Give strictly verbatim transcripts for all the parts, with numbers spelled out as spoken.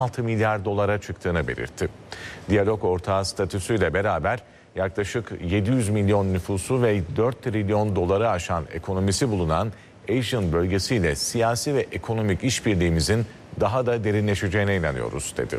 altı milyar dolara çıktığını belirtti. Diyalog ortağı statüsüyle beraber yaklaşık yedi yüz milyon nüfusu ve dört trilyon doları aşan ekonomisi bulunan ASEAN bölgesiyle siyasi ve ekonomik işbirliğimizin daha da derinleşeceğine inanıyoruz dedi.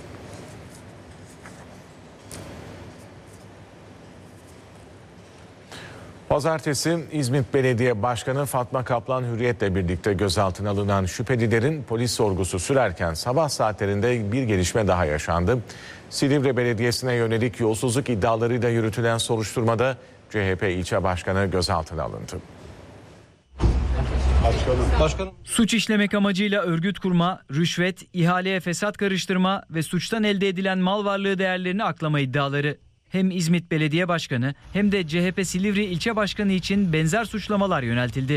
Pazartesi İzmit Belediye Başkanı Fatma Kaplan Hürriyet'le birlikte gözaltına alınan şüphelilerin polis sorgusu sürerken sabah saatlerinde bir gelişme daha yaşandı. Silivri Belediyesi'ne yönelik yolsuzluk iddialarıyla yürütülen soruşturmada C H P ilçe başkanı gözaltına alındı. Başkanım. Başkanım. Suç işlemek amacıyla örgüt kurma, rüşvet, ihaleye fesat karıştırma ve suçtan elde edilen mal varlığı değerlerini aklama iddiaları. Hem İzmit Belediye Başkanı hem de C H P Silivri İlçe Başkanı için benzer suçlamalar yöneltildi.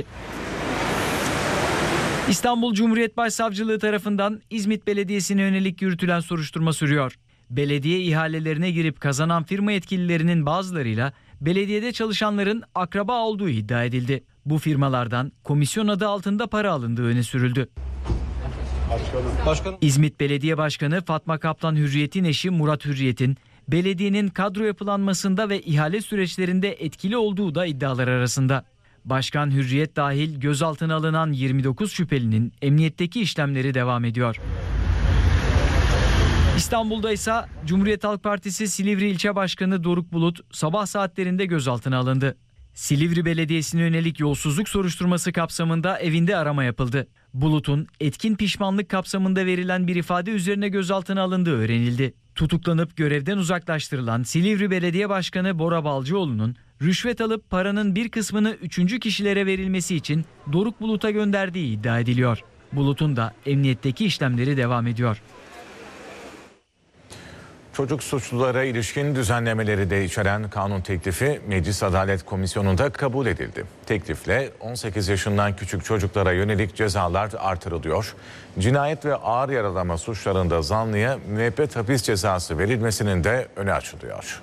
İstanbul Cumhuriyet Başsavcılığı tarafından İzmit Belediyesi'ne yönelik yürütülen soruşturma sürüyor. Belediye ihalelerine girip kazanan firma yetkililerinin bazılarıyla belediyede çalışanların akraba olduğu iddia edildi. Bu firmalardan komisyon adı altında para alındığı öne sürüldü. Başkanım. Başkanım. İzmit Belediye Başkanı Fatma Kaplan Hürriyet'in eşi Murat Hürriyet'in belediyenin kadro yapılanmasında ve ihale süreçlerinde etkili olduğu da iddialar arasında. Başkan Hürriyet dahil gözaltına alınan yirmi dokuz şüphelinin emniyetteki işlemleri devam ediyor. İstanbul'da ise Cumhuriyet Halk Partisi Silivri İlçe Başkanı Doruk Bulut sabah saatlerinde gözaltına alındı. Silivri Belediyesi'ne yönelik yolsuzluk soruşturması kapsamında evinde arama yapıldı. Bulut'un etkin pişmanlık kapsamında verilen bir ifade üzerine gözaltına alındığı öğrenildi. Tutuklanıp görevden uzaklaştırılan Silivri Belediye Başkanı Bora Balcıoğlu'nun rüşvet alıp paranın bir kısmını üçüncü kişilere verilmesi için Doruk Bulut'a gönderdiği iddia ediliyor. Bulut'un da emniyetteki işlemleri devam ediyor. Çocuk suçlulara ilişkin düzenlemeleri de içeren kanun teklifi Meclis Adalet Komisyonu'nda kabul edildi. Teklifle on sekiz yaşından küçük çocuklara yönelik cezalar artırılıyor. Cinayet ve ağır yaralama suçlarında zanlıya müebbet hapis cezası verilmesinin de önü açılıyor.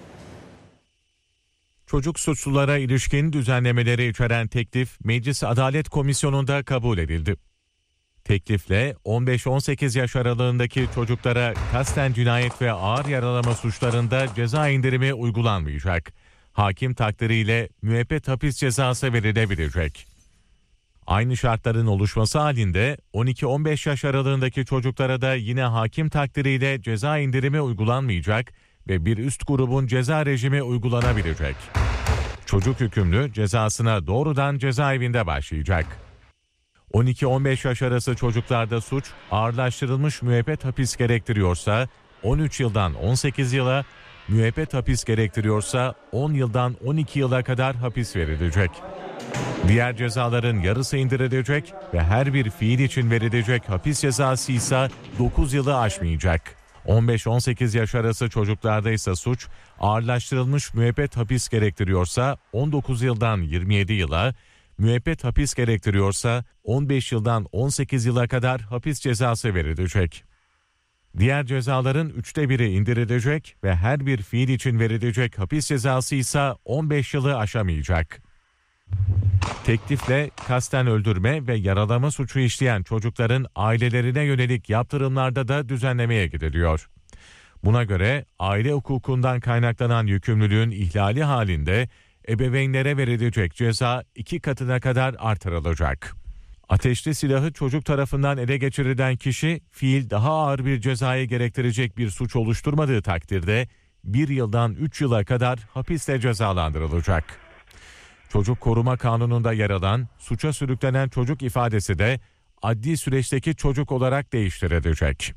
Çocuk suçlulara ilişkin düzenlemeleri içeren teklif Meclis Adalet Komisyonu'nda kabul edildi. Teklifle on beş on sekiz yaş aralığındaki çocuklara kasten cinayet ve ağır yaralama suçlarında ceza indirimi uygulanmayacak. Hakim takdiriyle müebbet hapis cezası verilebilecek. Aynı şartların oluşması halinde on iki on beş yaş aralığındaki çocuklara da yine hakim takdiriyle ceza indirimi uygulanmayacak ve bir üst grubun ceza rejimi uygulanabilecek. Çocuk hükümlü cezasına doğrudan cezaevinde başlayacak. on iki on beş yaş arası çocuklarda suç ağırlaştırılmış müebbet hapis gerektiriyorsa on üç yıldan on sekiz yıla, müebbet hapis gerektiriyorsa on yıldan on iki yıla kadar hapis verilecek. Diğer cezaların yarısı indirilecek ve her bir fiil için verilecek hapis cezası ise dokuz yılı aşmayacak. on beş on sekiz yaş arası çocuklarda ise suç ağırlaştırılmış müebbet hapis gerektiriyorsa on dokuz yıldan yirmi yedi yıla, müebbet hapis gerektiriyorsa on beş yıldan on sekiz yıla kadar hapis cezası verilecek. Diğer cezaların üçte biri indirilecek ve her bir fiil için verilecek hapis cezası ise on beş yılı aşamayacak. Teklifle kasten öldürme ve yaralama suçu işleyen çocukların ailelerine yönelik yaptırımlarda da düzenlemeye gidiliyor. Buna göre aile hukukundan kaynaklanan yükümlülüğün ihlali halinde ebeveynlere verilecek ceza iki katına kadar artırılacak. Ateşli silahı çocuk tarafından ele geçirilen kişi fiil daha ağır bir cezayı gerektirecek bir suç oluşturmadığı takdirde bir yıldan üç yıla kadar hapisle cezalandırılacak. Çocuk Koruma Kanunu'nda yer alan suça sürüklenen çocuk ifadesi de adli süreçteki çocuk olarak değiştirilecek.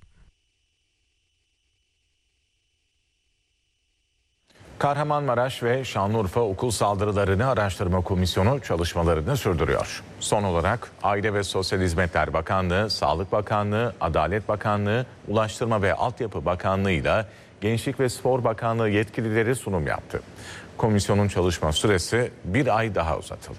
Kahramanmaraş ve Şanlıurfa Okul Saldırılarını Araştırma Komisyonu çalışmalarını sürdürüyor. Son olarak Aile ve Sosyal Hizmetler Bakanlığı, Sağlık Bakanlığı, Adalet Bakanlığı, Ulaştırma ve Altyapı Bakanlığı ile Gençlik ve Spor Bakanlığı yetkilileri sunum yaptı. Komisyonun çalışma süresi bir ay daha uzatıldı.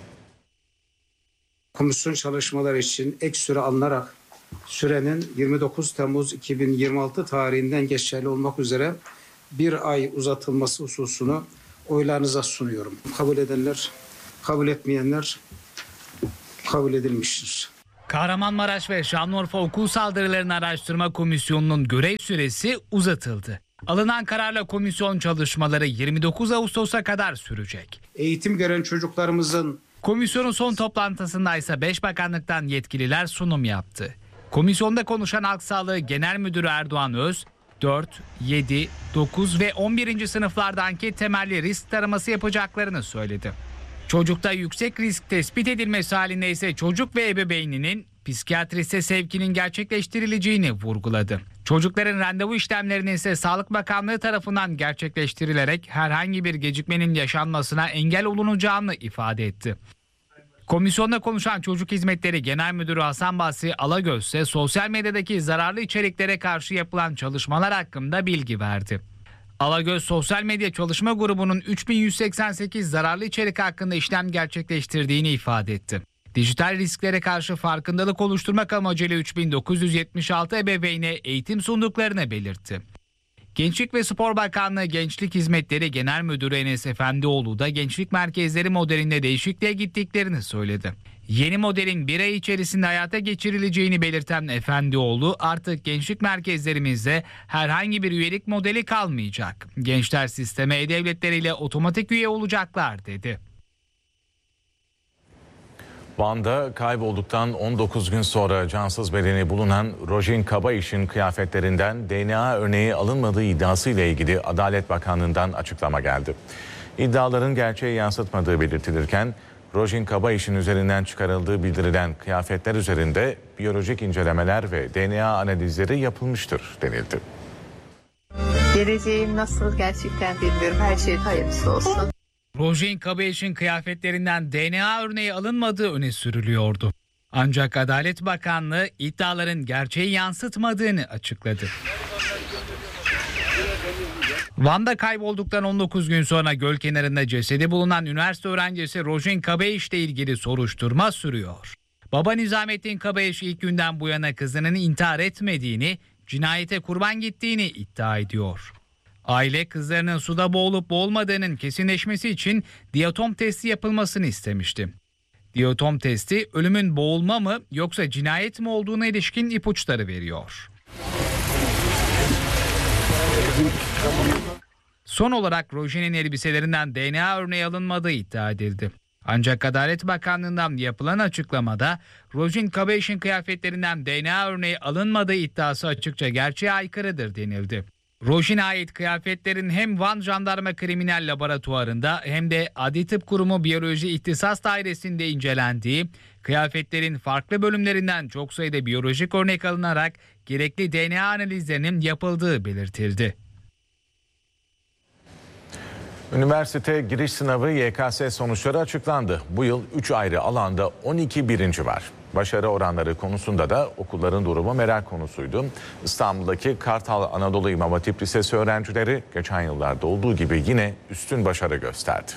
Komisyon çalışmaları için ek süre alınarak sürenin yirmi dokuz Temmuz iki bin yirmi altı tarihinden geçerli olmak üzere bir ay uzatılması hususunu oylarınıza sunuyorum. Kabul edenler, kabul etmeyenler kabul edilmiştir. Kahramanmaraş ve Şanlıurfa Okul Saldırılarını Araştırma Komisyonu'nun görev süresi uzatıldı. Alınan kararla komisyon çalışmaları yirmi dokuz Ağustos'a kadar sürecek. Eğitim gören çocuklarımızın Komisyonun son toplantısında ise beş bakanlıktan yetkililer sunum yaptı. Komisyonda konuşan Halk Sağlığı Genel Müdürü Erdoğan Öz, dört, yedi, dokuz ve on birinci sınıflarda anket temelli risk taraması yapacaklarını söyledi. Çocukta yüksek risk tespit edilmesi halinde ise çocuk ve ebeveyninin psikiyatriste sevkinin gerçekleştirileceğini vurguladı. Çocukların randevu işlemlerinin ise Sağlık Bakanlığı tarafından gerçekleştirilerek herhangi bir gecikmenin yaşanmasına engel olunacağını ifade etti. Komisyonda konuşan Çocuk Hizmetleri Genel Müdürü Hasan Basri Alagöz ise sosyal medyadaki zararlı içeriklere karşı yapılan çalışmalar hakkında bilgi verdi. Alagöz Sosyal Medya Çalışma Grubu'nun üç bin yüz seksen sekiz zararlı içerik hakkında işlem gerçekleştirdiğini ifade etti. Dijital risklere karşı farkındalık oluşturmak amacıyla üç bin dokuz yüz yetmiş altı ebeveyne eğitim sunduklarını belirtti. Gençlik ve Spor Bakanlığı Gençlik Hizmetleri Genel Müdürü Enes Efendioğlu da gençlik merkezleri modelinde değişikliğe gittiklerini söyledi. Yeni modelin bir ay içerisinde hayata geçirileceğini belirten Efendioğlu, artık gençlik merkezlerimizde herhangi bir üyelik modeli kalmayacak. Gençler sisteme e-devletleriyle otomatik üye olacaklar dedi. Van'da kaybolduktan on dokuz gün sonra cansız bedeni bulunan Rojin Kabayiş'in kıyafetlerinden D N A örneği alınmadığı iddiasıyla ilgili Adalet Bakanlığı'ndan açıklama geldi. İddiaların gerçeği yansıtmadığı belirtilirken Rojin Kabayiş'in üzerinden çıkarıldığı bildirilen kıyafetler üzerinde biyolojik incelemeler ve D N A analizleri yapılmıştır denildi. Geleceğim nasıl gerçekten bilmiyorum. Her şey hayırlısı olsun. Rojin Kabayiş'in kıyafetlerinden D N A örneği alınmadığı öne sürülüyordu. Ancak Adalet Bakanlığı iddiaların gerçeği yansıtmadığını açıkladı. Van'da kaybolduktan on dokuz gün sonra göl kenarında cesedi bulunan üniversite öğrencisi Rojin Kabayiş ile ilgili soruşturma sürüyor. Baba Nizamettin Kabayiş ilk günden bu yana kızının intihar etmediğini, cinayete kurban gittiğini iddia ediyor. Aile kızlarının suda boğulup boğulmadığının kesinleşmesi için diatom testi yapılmasını istemişti. Diatom testi ölümün boğulma mı yoksa cinayet mi olduğuna ilişkin ipuçları veriyor. Son olarak Rojin'in elbiselerinden D N A örneği alınmadığı iddia edildi. Ancak Adalet Bakanlığı'ndan yapılan açıklamada Rojin Kabayiş'in kıyafetlerinden D N A örneği alınmadığı iddiası açıkça gerçeğe aykırıdır denildi. Rojin'e ait kıyafetlerin hem Van Jandarma Kriminal Laboratuvarı'nda hem de Adli Tıp Kurumu Biyoloji İhtisas Dairesi'nde incelendiği, kıyafetlerin farklı bölümlerinden çok sayıda biyolojik örnek alınarak gerekli D N A analizlerinin yapıldığı belirtildi. Üniversite giriş sınavı Y K S sonuçları açıklandı. Bu yıl üç ayrı alanda on iki birinci var. Başarı oranları konusunda da okulların durumu merak konusuydu. İstanbul'daki Kartal Anadolu İmam Hatip Lisesi öğrencileri geçen yıllarda olduğu gibi yine üstün başarı gösterdi.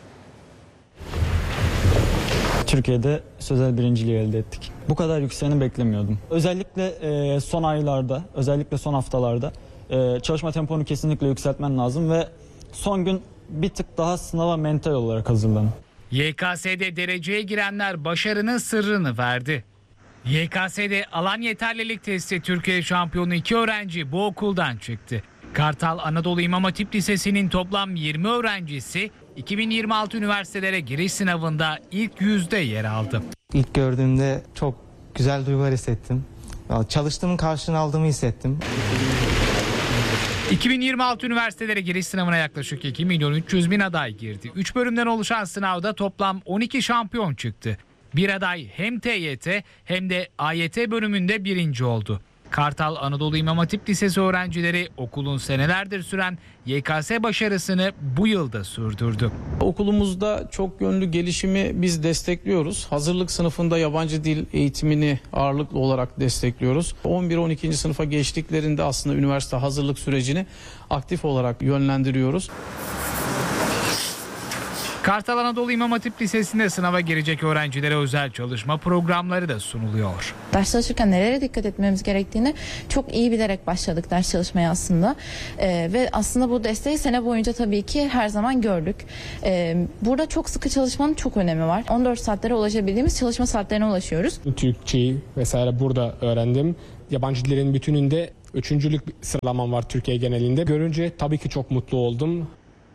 Türkiye'de sözel birinciliği elde ettik. Bu kadar yükseğini beklemiyordum. Özellikle e, son aylarda, özellikle son haftalarda e, çalışma temponu kesinlikle yükseltmen lazım ve son gün bir tık daha sınava mental olarak hazırlanın. Y K S'de dereceye girenler başarının sırrını verdi. Y K S'de alan yeterlilik testi Türkiye şampiyonu iki öğrenci bu okuldan çıktı. Kartal Anadolu İmam Hatip Lisesi'nin toplam yirmi öğrencisi iki bin yirmi altı üniversitelere giriş sınavında ilk yüzde yer aldı. İlk gördüğümde çok güzel duygular hissettim. Çalıştığımın karşılığını aldığımı hissettim. iki bin yirmi altı üniversitelere giriş sınavına yaklaşık iki milyon üç yüz bin aday girdi. üç bölümden oluşan sınavda toplam on iki şampiyon çıktı. Bir aday hem T Y T hem de A Y T bölümünde birinci oldu. Kartal Anadolu İmam Hatip Lisesi öğrencileri okulun senelerdir süren Y K S başarısını bu yılda sürdürdü. Okulumuzda çok yönlü gelişimi biz destekliyoruz. Hazırlık sınıfında yabancı dil eğitimini ağırlıklı olarak destekliyoruz. on bir on ikinci sınıfa geçtiklerinde aslında üniversite hazırlık sürecini aktif olarak yönlendiriyoruz. Kartal Anadolu İmam Hatip Lisesi'nde sınava girecek öğrencilere özel çalışma programları da sunuluyor. Ders çalışırken nelere dikkat etmemiz gerektiğini çok iyi bilerek başladık ders çalışmaya aslında. Ee, ve aslında bu desteği sene boyunca tabii ki her zaman gördük. Ee, burada çok sıkı çalışmanın çok önemi var. on dört saatlere ulaşabildiğimiz çalışma saatlerine ulaşıyoruz. Türkçeyi vesaire burada öğrendim. Yabancı dillerin bütününde üçüncülük sıralamam var Türkiye genelinde. Görünce tabii ki çok mutlu oldum.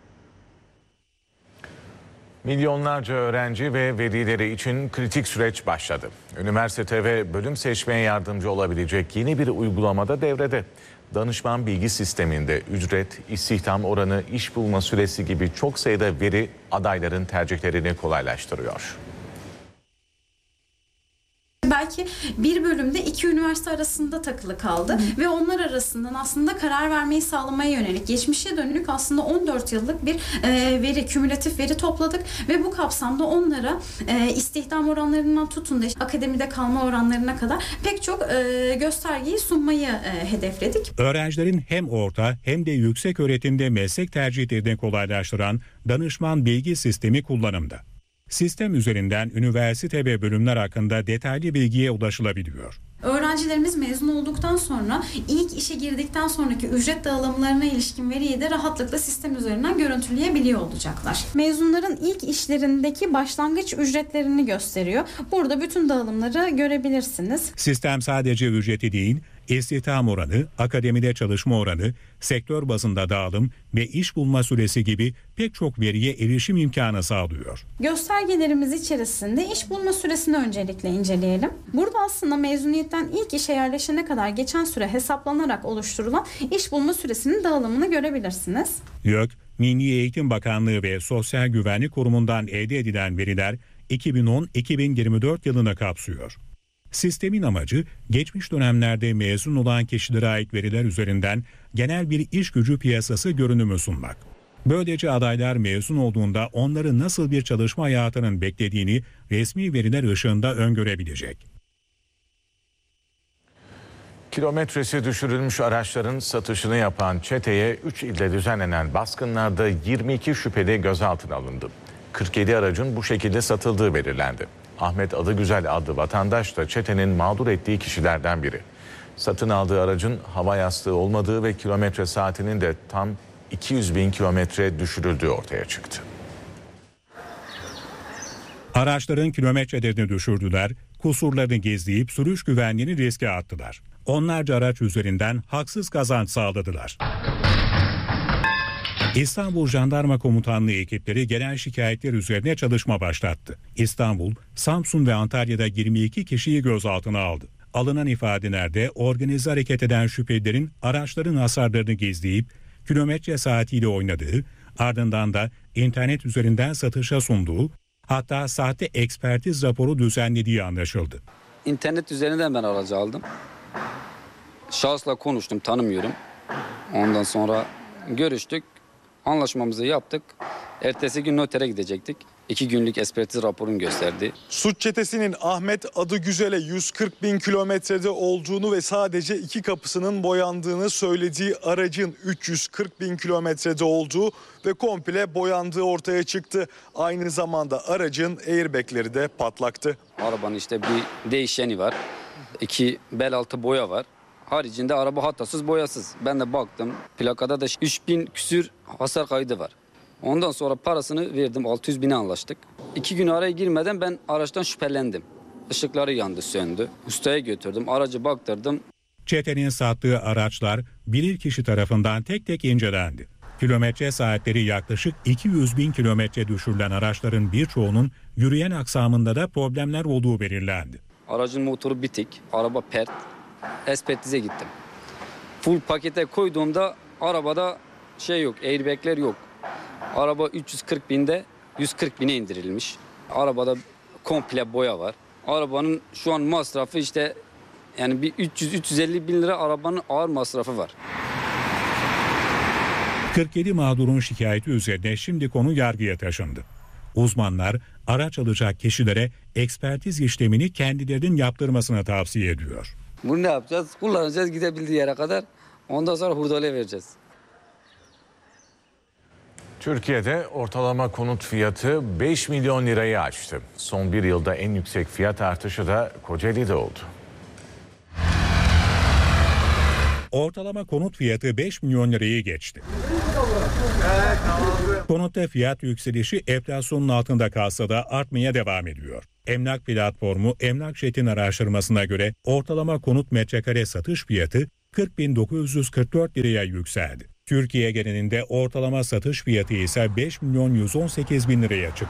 Milyonlarca öğrenci ve velileri için kritik süreç başladı. Üniversite ve bölüm seçmeye yardımcı olabilecek yeni bir uygulamada devrede. Danışman bilgi sisteminde ücret, istihdam oranı, iş bulma süresi gibi çok sayıda veri adayların tercihlerini kolaylaştırıyor. Belki bir bölümde iki üniversite arasında takılı kaldı Hı. ve onlar arasından aslında karar vermeyi sağlamaya yönelik geçmişe dönük aslında on dört yıllık bir e, veri, kümülatif veri topladık ve bu kapsamda onlara e, istihdam oranlarından tutun da işte, akademide kalma oranlarına kadar pek çok e, göstergeyi sunmayı e, hedefledik. Öğrencilerin hem orta hem de yüksek öğretimde meslek tercihlerini kolaylaştıran danışman bilgi sistemi kullanımda. Sistem üzerinden üniversite ve bölümler hakkında detaylı bilgiye ulaşılabiliyor. Öğrencilerimiz mezun olduktan sonra ilk işe girdikten sonraki ücret dağılımlarına ilişkin veriyi de rahatlıkla sistem üzerinden görüntüleyebiliyor olacaklar. Mezunların ilk işlerindeki başlangıç ücretlerini gösteriyor. Burada bütün dağılımları görebilirsiniz. Sistem sadece ücreti değil, istihdam oranı, akademide çalışma oranı, sektör bazında dağılım ve iş bulma süresi gibi pek çok veriye erişim imkanı sağlıyor. Göstergelerimiz içerisinde iş bulma süresini öncelikle inceleyelim. Burada aslında mezuniyetten ilk işe yerleşene kadar geçen süre hesaplanarak oluşturulan iş bulma süresinin dağılımını görebilirsiniz. YÖK, Milli Eğitim Bakanlığı ve Sosyal Güvenlik Kurumu'ndan elde edilen veriler iki bin on iki bin yirmi dört yılını kapsıyor. Sistemin amacı geçmiş dönemlerde mezun olan kişilere ait veriler üzerinden genel bir iş gücü piyasası görünümü sunmak. Böylece adaylar mezun olduğunda onları nasıl bir çalışma hayatının beklediğini resmi veriler ışığında öngörebilecek. Kilometresi düşürülmüş araçların satışını yapan çeteye üç ilde düzenlenen baskınlarda yirmi iki şüpheli gözaltına alındı. kırk yedi aracın bu şekilde satıldığı belirlendi. Ahmet Adıgüzel adlı vatandaş da çetenin mağdur ettiği kişilerden biri. Satın aldığı aracın hava yastığı olmadığı ve kilometre saatinin de tam iki yüz bin kilometre düşürüldüğü ortaya çıktı. Araçların kilometrelerini düşürdüler, kusurlarını gizleyip sürüş güvenliğini riske attılar. Onlarca araç üzerinden haksız kazanç sağladılar. İstanbul Jandarma Komutanlığı ekipleri genel şikayetler üzerine çalışma başlattı. İstanbul, Samsun ve Antalya'da yirmi iki kişiyi gözaltına aldı. Alınan ifadelerde organize hareket eden şüphelilerin araçların hasarlarını gizleyip kilometre saatiyle oynadığı, ardından da internet üzerinden satışa sunduğu, hatta sahte ekspertiz raporu düzenlediği anlaşıldı. İnternet üzerinden ben aracı aldım. Şahısla konuştum, tanımıyorum. Ondan sonra görüştük. Anlaşmamızı yaptık. Ertesi gün notere gidecektik. İki günlük ekspertiz raporunu gösterdi. Suç çetesinin Ahmet Adıgüzel'e yüz kırk bin kilometrede olduğunu ve sadece iki kapısının boyandığını söylediği aracın üç yüz kırk bin kilometrede olduğu ve komple boyandığı ortaya çıktı. Aynı zamanda aracın airbagleri de patlaktı. Arabanın işte bir değişeni var. İki bel altı boya var. Haricinde araba hatasız boyasız. Ben de baktım plakada da üç bin küsür hasar kaydı var. Ondan sonra parasını verdim, altı yüz bine anlaştık. İki gün araya girmeden ben araçtan şüphelendim. Işıkları yandı, söndü. Ustaya götürdüm, aracı baktırdım. Çetenin sattığı araçlar bilirkişi tarafından tek tek incelendi. Kilometre saatleri yaklaşık iki yüz bin kilometre düşürülen araçların birçoğunun yürüyen aksamında da problemler olduğu belirlendi. Aracın motoru bitik, araba pert. Ekspertize gittim. Full pakete koyduğumda arabada şey yok, airbagler yok. Araba üç yüz kırk binde yüz kırk bine indirilmiş. Arabada komple boya var. Arabanın şu an masrafı işte yani bir üç yüz üç yüz elli bin lira arabanın ağır masrafı var. kırk yedi mağdurun şikayeti üzerine şimdi konu yargıya taşındı. Uzmanlar araç alacak kişilere ekspertiz işlemini kendilerinin yaptırmasını tavsiye ediyor. Bunu ne yapacağız? Kullanacağız gidebildiği yere kadar. Ondan sonra hurdale vereceğiz. Türkiye'de ortalama konut fiyatı beş milyon lirayı aştı. Son bir yılda en yüksek fiyat artışı da Kocaeli'de oldu. Ortalama konut fiyatı beş milyon lirayı geçti. Konutta fiyat yükselişi enflasyonun altında kalsa da artmaya devam ediyor. Emlak platformu Emlakjet'in araştırmasına göre ortalama konut metrekare satış fiyatı kırk bin dokuz yüz kırk dört liraya yükseldi. Türkiye genelinde ortalama satış fiyatı ise beş milyon yüz on sekiz bin liraya çıktı.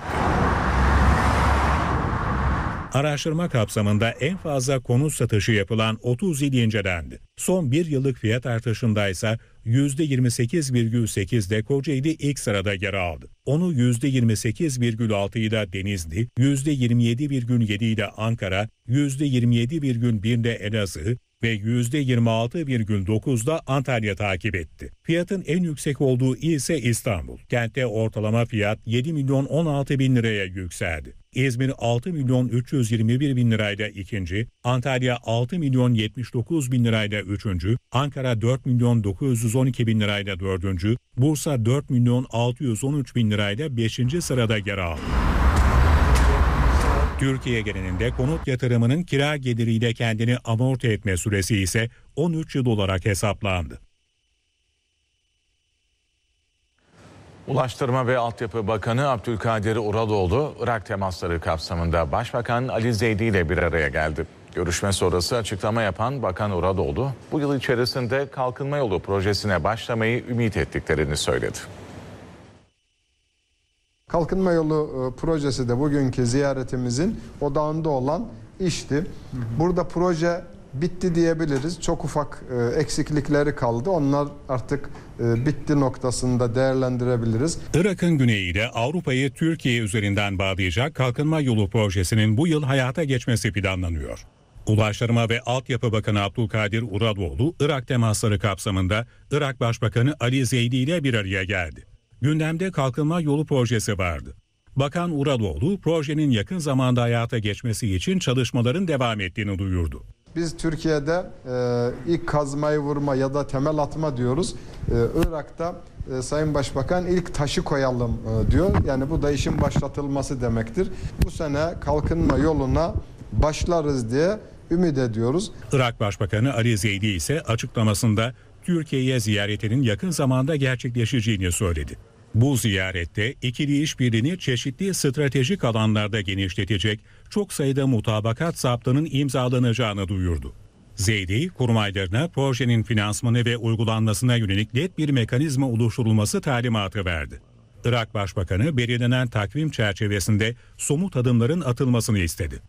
Araştırma kapsamında en fazla konut satışı yapılan otuz il incelendi. Son bir yıllık fiyat artışında ise yüzde yirmi sekiz virgül sekizde Kocaeli ilk sırada yer aldı. Onu yüzde yirmi sekiz virgül altı ile Denizli, yüzde yirmi yedi virgül yedi ile Ankara, yüzde yirmi yedi virgül bir ile Elazığ ve yüzde yirmi altı virgül dokuzda Antalya takip etti. Fiyatın en yüksek olduğu il ise İstanbul. Kentte ortalama fiyat yedi milyon on altı bin liraya yükseldi. İzmir altı milyon üç yüz yirmi bir bin lirayla ikinci, Antalya altı milyon yetmiş dokuz bin lirayla üçüncü, Ankara dört milyon dokuz yüz on iki bin lirayla dördüncü, Bursa dört milyon altı yüz on üç bin lirayla beşinci sırada yer aldı. Türkiye genelinde konut yatırımının kira geliriyle kendini amorti etme süresi ise on üç yıl olarak hesaplandı. Ulaştırma ve Altyapı Bakanı Abdülkadir Uraloğlu, Irak temasları kapsamında Başbakan Ali Zeydi ile bir araya geldi. Görüşme sonrası açıklama yapan Bakan Uraloğlu, bu yıl içerisinde Kalkınma Yolu projesine başlamayı ümit ettiklerini söyledi. Kalkınma Yolu projesi de bugünkü ziyaretimizin odağında olan işti. Burada proje bitti diyebiliriz. Çok ufak eksiklikleri kaldı. Onlar artık bitti noktasında değerlendirebiliriz. Irak'ın güneyiyle Avrupa'yı Türkiye üzerinden bağlayacak Kalkınma Yolu projesinin bu yıl hayata geçmesi planlanıyor. Ulaştırma ve Altyapı Bakanı Abdülkadir Uraloğlu, Irak temasları kapsamında Irak Başbakanı Ali Zeydi ile bir araya geldi. Gündemde Kalkınma Yolu projesi vardı. Bakan Uraloğlu, projenin yakın zamanda hayata geçmesi için çalışmaların devam ettiğini duyurdu. Biz Türkiye'de e, ilk kazmayı vurma ya da temel atma diyoruz. E, Irak'ta e, Sayın Başbakan ilk taşı koyalım e, diyor. Yani bu da işin başlatılması demektir. Bu sene kalkınma yoluna başlarız diye ümit ediyoruz. Irak Başbakanı Ali Zeydi ise açıklamasında Türkiye'ye ziyaretinin yakın zamanda gerçekleşeceğini söyledi. Bu ziyarette ikili işbirliğini çeşitli stratejik alanlarda genişletecek çok sayıda mutabakat zaptının imzalanacağını duyurdu. Zeydi, kurmaylarına projenin finansmanı ve uygulanmasına yönelik net bir mekanizma oluşturulması talimatı verdi. Irak Başbakanı belirlenen takvim çerçevesinde somut adımların atılmasını istedi.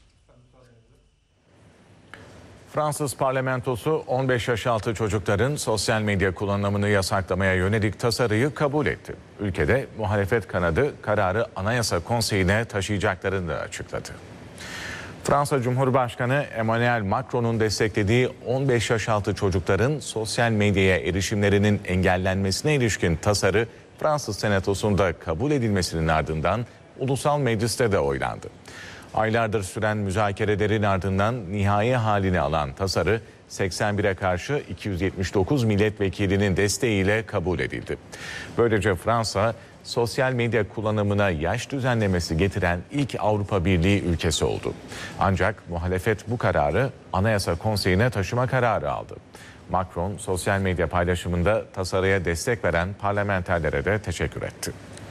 Fransız parlamentosu on beş yaş altı çocukların sosyal medya kullanımını yasaklamaya yönelik tasarıyı kabul etti. Ülkede muhalefet kanadı kararı Anayasa Konseyi'ne taşıyacaklarını da açıkladı. Fransa Cumhurbaşkanı Emmanuel Macron'un desteklediği on beş yaş altı çocukların sosyal medyaya erişimlerinin engellenmesine ilişkin tasarı Fransız Senatosu'nda kabul edilmesinin ardından Ulusal Meclis'te de oylandı. Aylardır süren müzakerelerin ardından nihai halini alan tasarı seksen bire karşı iki yüz yetmiş dokuz milletvekilinin desteğiyle kabul edildi. Böylece Fransa sosyal medya kullanımına yaş düzenlemesi getiren ilk Avrupa Birliği ülkesi oldu. Ancak muhalefet bu kararı Anayasa Konseyi'ne taşıma kararı aldı. Macron sosyal medya paylaşımında tasarıya destek veren parlamenterlere de teşekkür etti.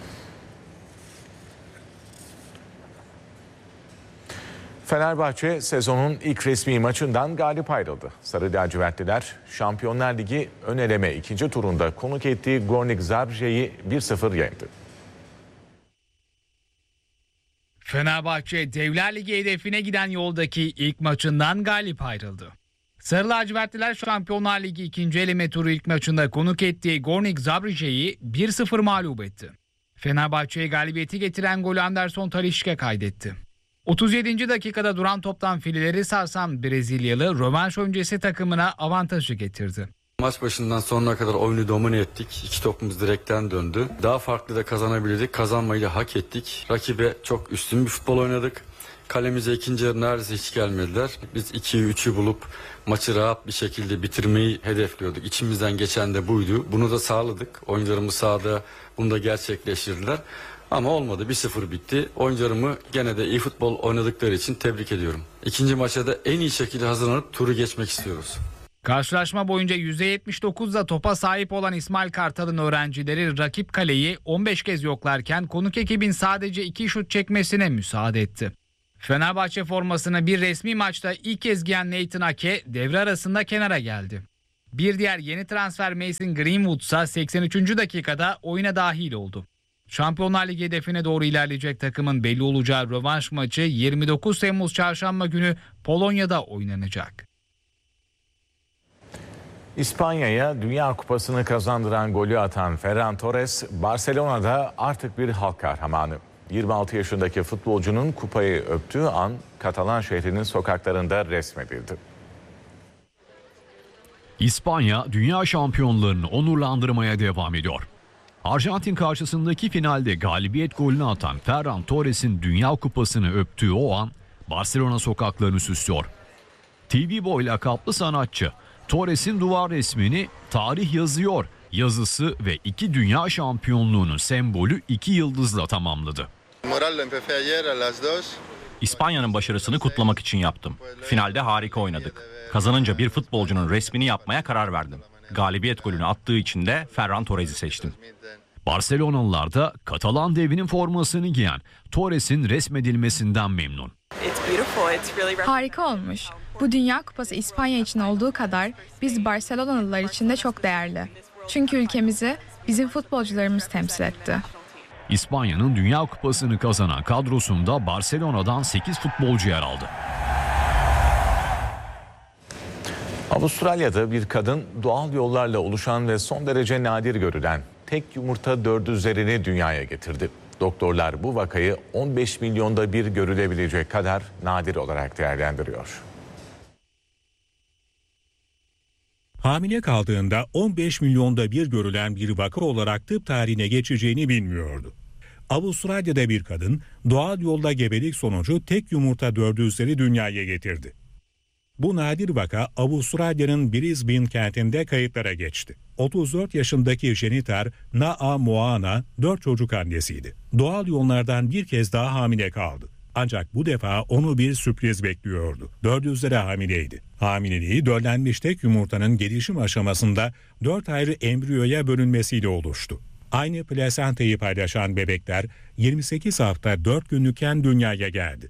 Fenerbahçe sezonun ilk resmi maçından galip ayrıldı. Sarı lacivertliler Şampiyonlar Ligi ön eleme ikinci turunda konuk ettiği Gornik Zabrze'yi bir sıfır yendi. Fenerbahçe Devler Ligi hedefine giden yoldaki ilk maçından galip ayrıldı. Sarı lacivertliler Şampiyonlar Ligi ikinci eleme turu ilk maçında konuk ettiği Gornik Zabrze'yi bir sıfır mağlup etti. Fenerbahçe'ye galibiyeti getiren golü Anderson Talisca kaydetti. otuz yedinci dakikada duran toptan fileleri sarsan Brezilyalı rövanş öncesi takımına avantajı getirdi. Maç başından sonuna kadar oyunu domine ettik. İki topumuz direkten döndü. Daha farklı da kazanabilirdik. Kazanmayı da hak ettik. Rakibe çok üstün bir futbol oynadık. Kalemize ikinci yarı neredeyse hiç gelmediler. Biz ikiyi üçü bulup maçı rahat bir şekilde bitirmeyi hedefliyorduk. İçimizden geçen de buydu. Bunu da sağladık. Oyuncularımız sahada bunu da gerçekleştirdiler. Ama olmadı. bir sıfır bitti. Oyuncularımı gene de iyi futbol oynadıkları için tebrik ediyorum. İkinci maça da en iyi şekilde hazırlanıp turu geçmek istiyoruz. Karşılaşma boyunca yüzde yetmiş dokuzda topa sahip olan İsmail Kartal'ın öğrencileri rakip kaleyi on beş kez yoklarken konuk ekibin sadece iki şut çekmesine müsaade etti. Fenerbahçe formasını bir resmi maçta ilk kez giyen Nathan Ake devre arasında kenara geldi. Bir diğer yeni transfer Mason Greenwood ise seksen üçüncü dakikada oyuna dahil oldu. Şampiyonlar Ligi hedefine doğru ilerleyecek takımın belli olacağı rövanş maçı yirmi dokuz Temmuz Çarşamba günü Polonya'da oynanacak. İspanya'ya Dünya Kupası'nı kazandıran golü atan Ferran Torres, Barcelona'da artık bir halk kahramanı. yirmi altı yaşındaki futbolcunun kupayı öptüğü an Katalan şehrinin sokaklarında resmedildi. İspanya dünya şampiyonlarını onurlandırmaya devam ediyor. Arjantin karşısındaki finalde galibiyet golünü atan Ferran Torres'in Dünya Kupası'nı öptüğü o an Barcelona sokaklarını süslüyor. T V Boy lakaplı sanatçı Torres'in duvar resmini "Tarih yazıyor" yazısı ve iki dünya şampiyonluğunun sembolü iki yıldızla tamamladı. İspanya'nın başarısını kutlamak için yaptım. Finalde harika oynadık. Kazanınca bir futbolcunun resmini yapmaya karar verdim. Galibiyet golünü attığı için de Ferran Torres'i seçtim. Barcelonalılar da Katalan devinin formasını giyen Torres'in resmedilmesinden memnun. Harika olmuş. Bu Dünya Kupası İspanya için olduğu kadar biz Barcelonalılar için de çok değerli. Çünkü ülkemizi bizim futbolcularımız temsil etti. İspanya'nın Dünya Kupası'nı kazanan kadrosunda Barcelona'dan sekiz futbolcu yer aldı. Avustralya'da bir kadın doğal yollarla oluşan ve son derece nadir görülen tek yumurta dördüzlerini dünyaya getirdi. Doktorlar bu vakayı on beş milyonda bir görülebilecek kadar nadir olarak değerlendiriyor. Hamile kaldığında on beş milyonda bir görülen bir vaka olarak tıp tarihine geçeceğini bilmiyordu. Avustralya'da bir kadın doğal yolla gebelik sonucu tek yumurta dördüzleri dünyaya getirdi. Bu nadir vaka Avustralya'nın Brisbane kentinde kayıtlara geçti. otuz dört yaşındaki Jenitar Naa Moana dört çocuk annesiydi. Doğal yollardan bir kez daha hamile kaldı. Ancak bu defa onu bir sürpriz bekliyordu. Dördüzlere hamileydi. Hamileliği döllenmiş tek yumurtanın gelişim aşamasında dört ayrı embriyoya bölünmesiyle oluştu. Aynı plasentayı paylaşan bebekler yirmi sekiz hafta dört günlükken dünyaya geldi.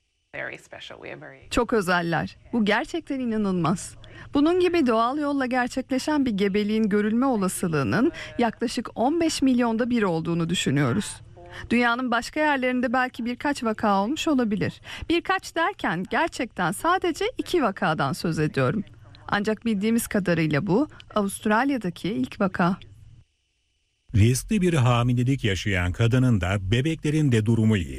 Çok özeller. Bu gerçekten inanılmaz. Bunun gibi doğal yolla gerçekleşen bir gebeliğin görülme olasılığının yaklaşık on beş milyonda bir olduğunu düşünüyoruz. Dünyanın başka yerlerinde belki birkaç vaka olmuş olabilir. Birkaç derken gerçekten sadece iki vakadan söz ediyorum. Ancak bildiğimiz kadarıyla bu Avustralya'daki ilk vaka. Riskli bir hamilelik yaşayan kadının da bebeklerin de durumu iyi.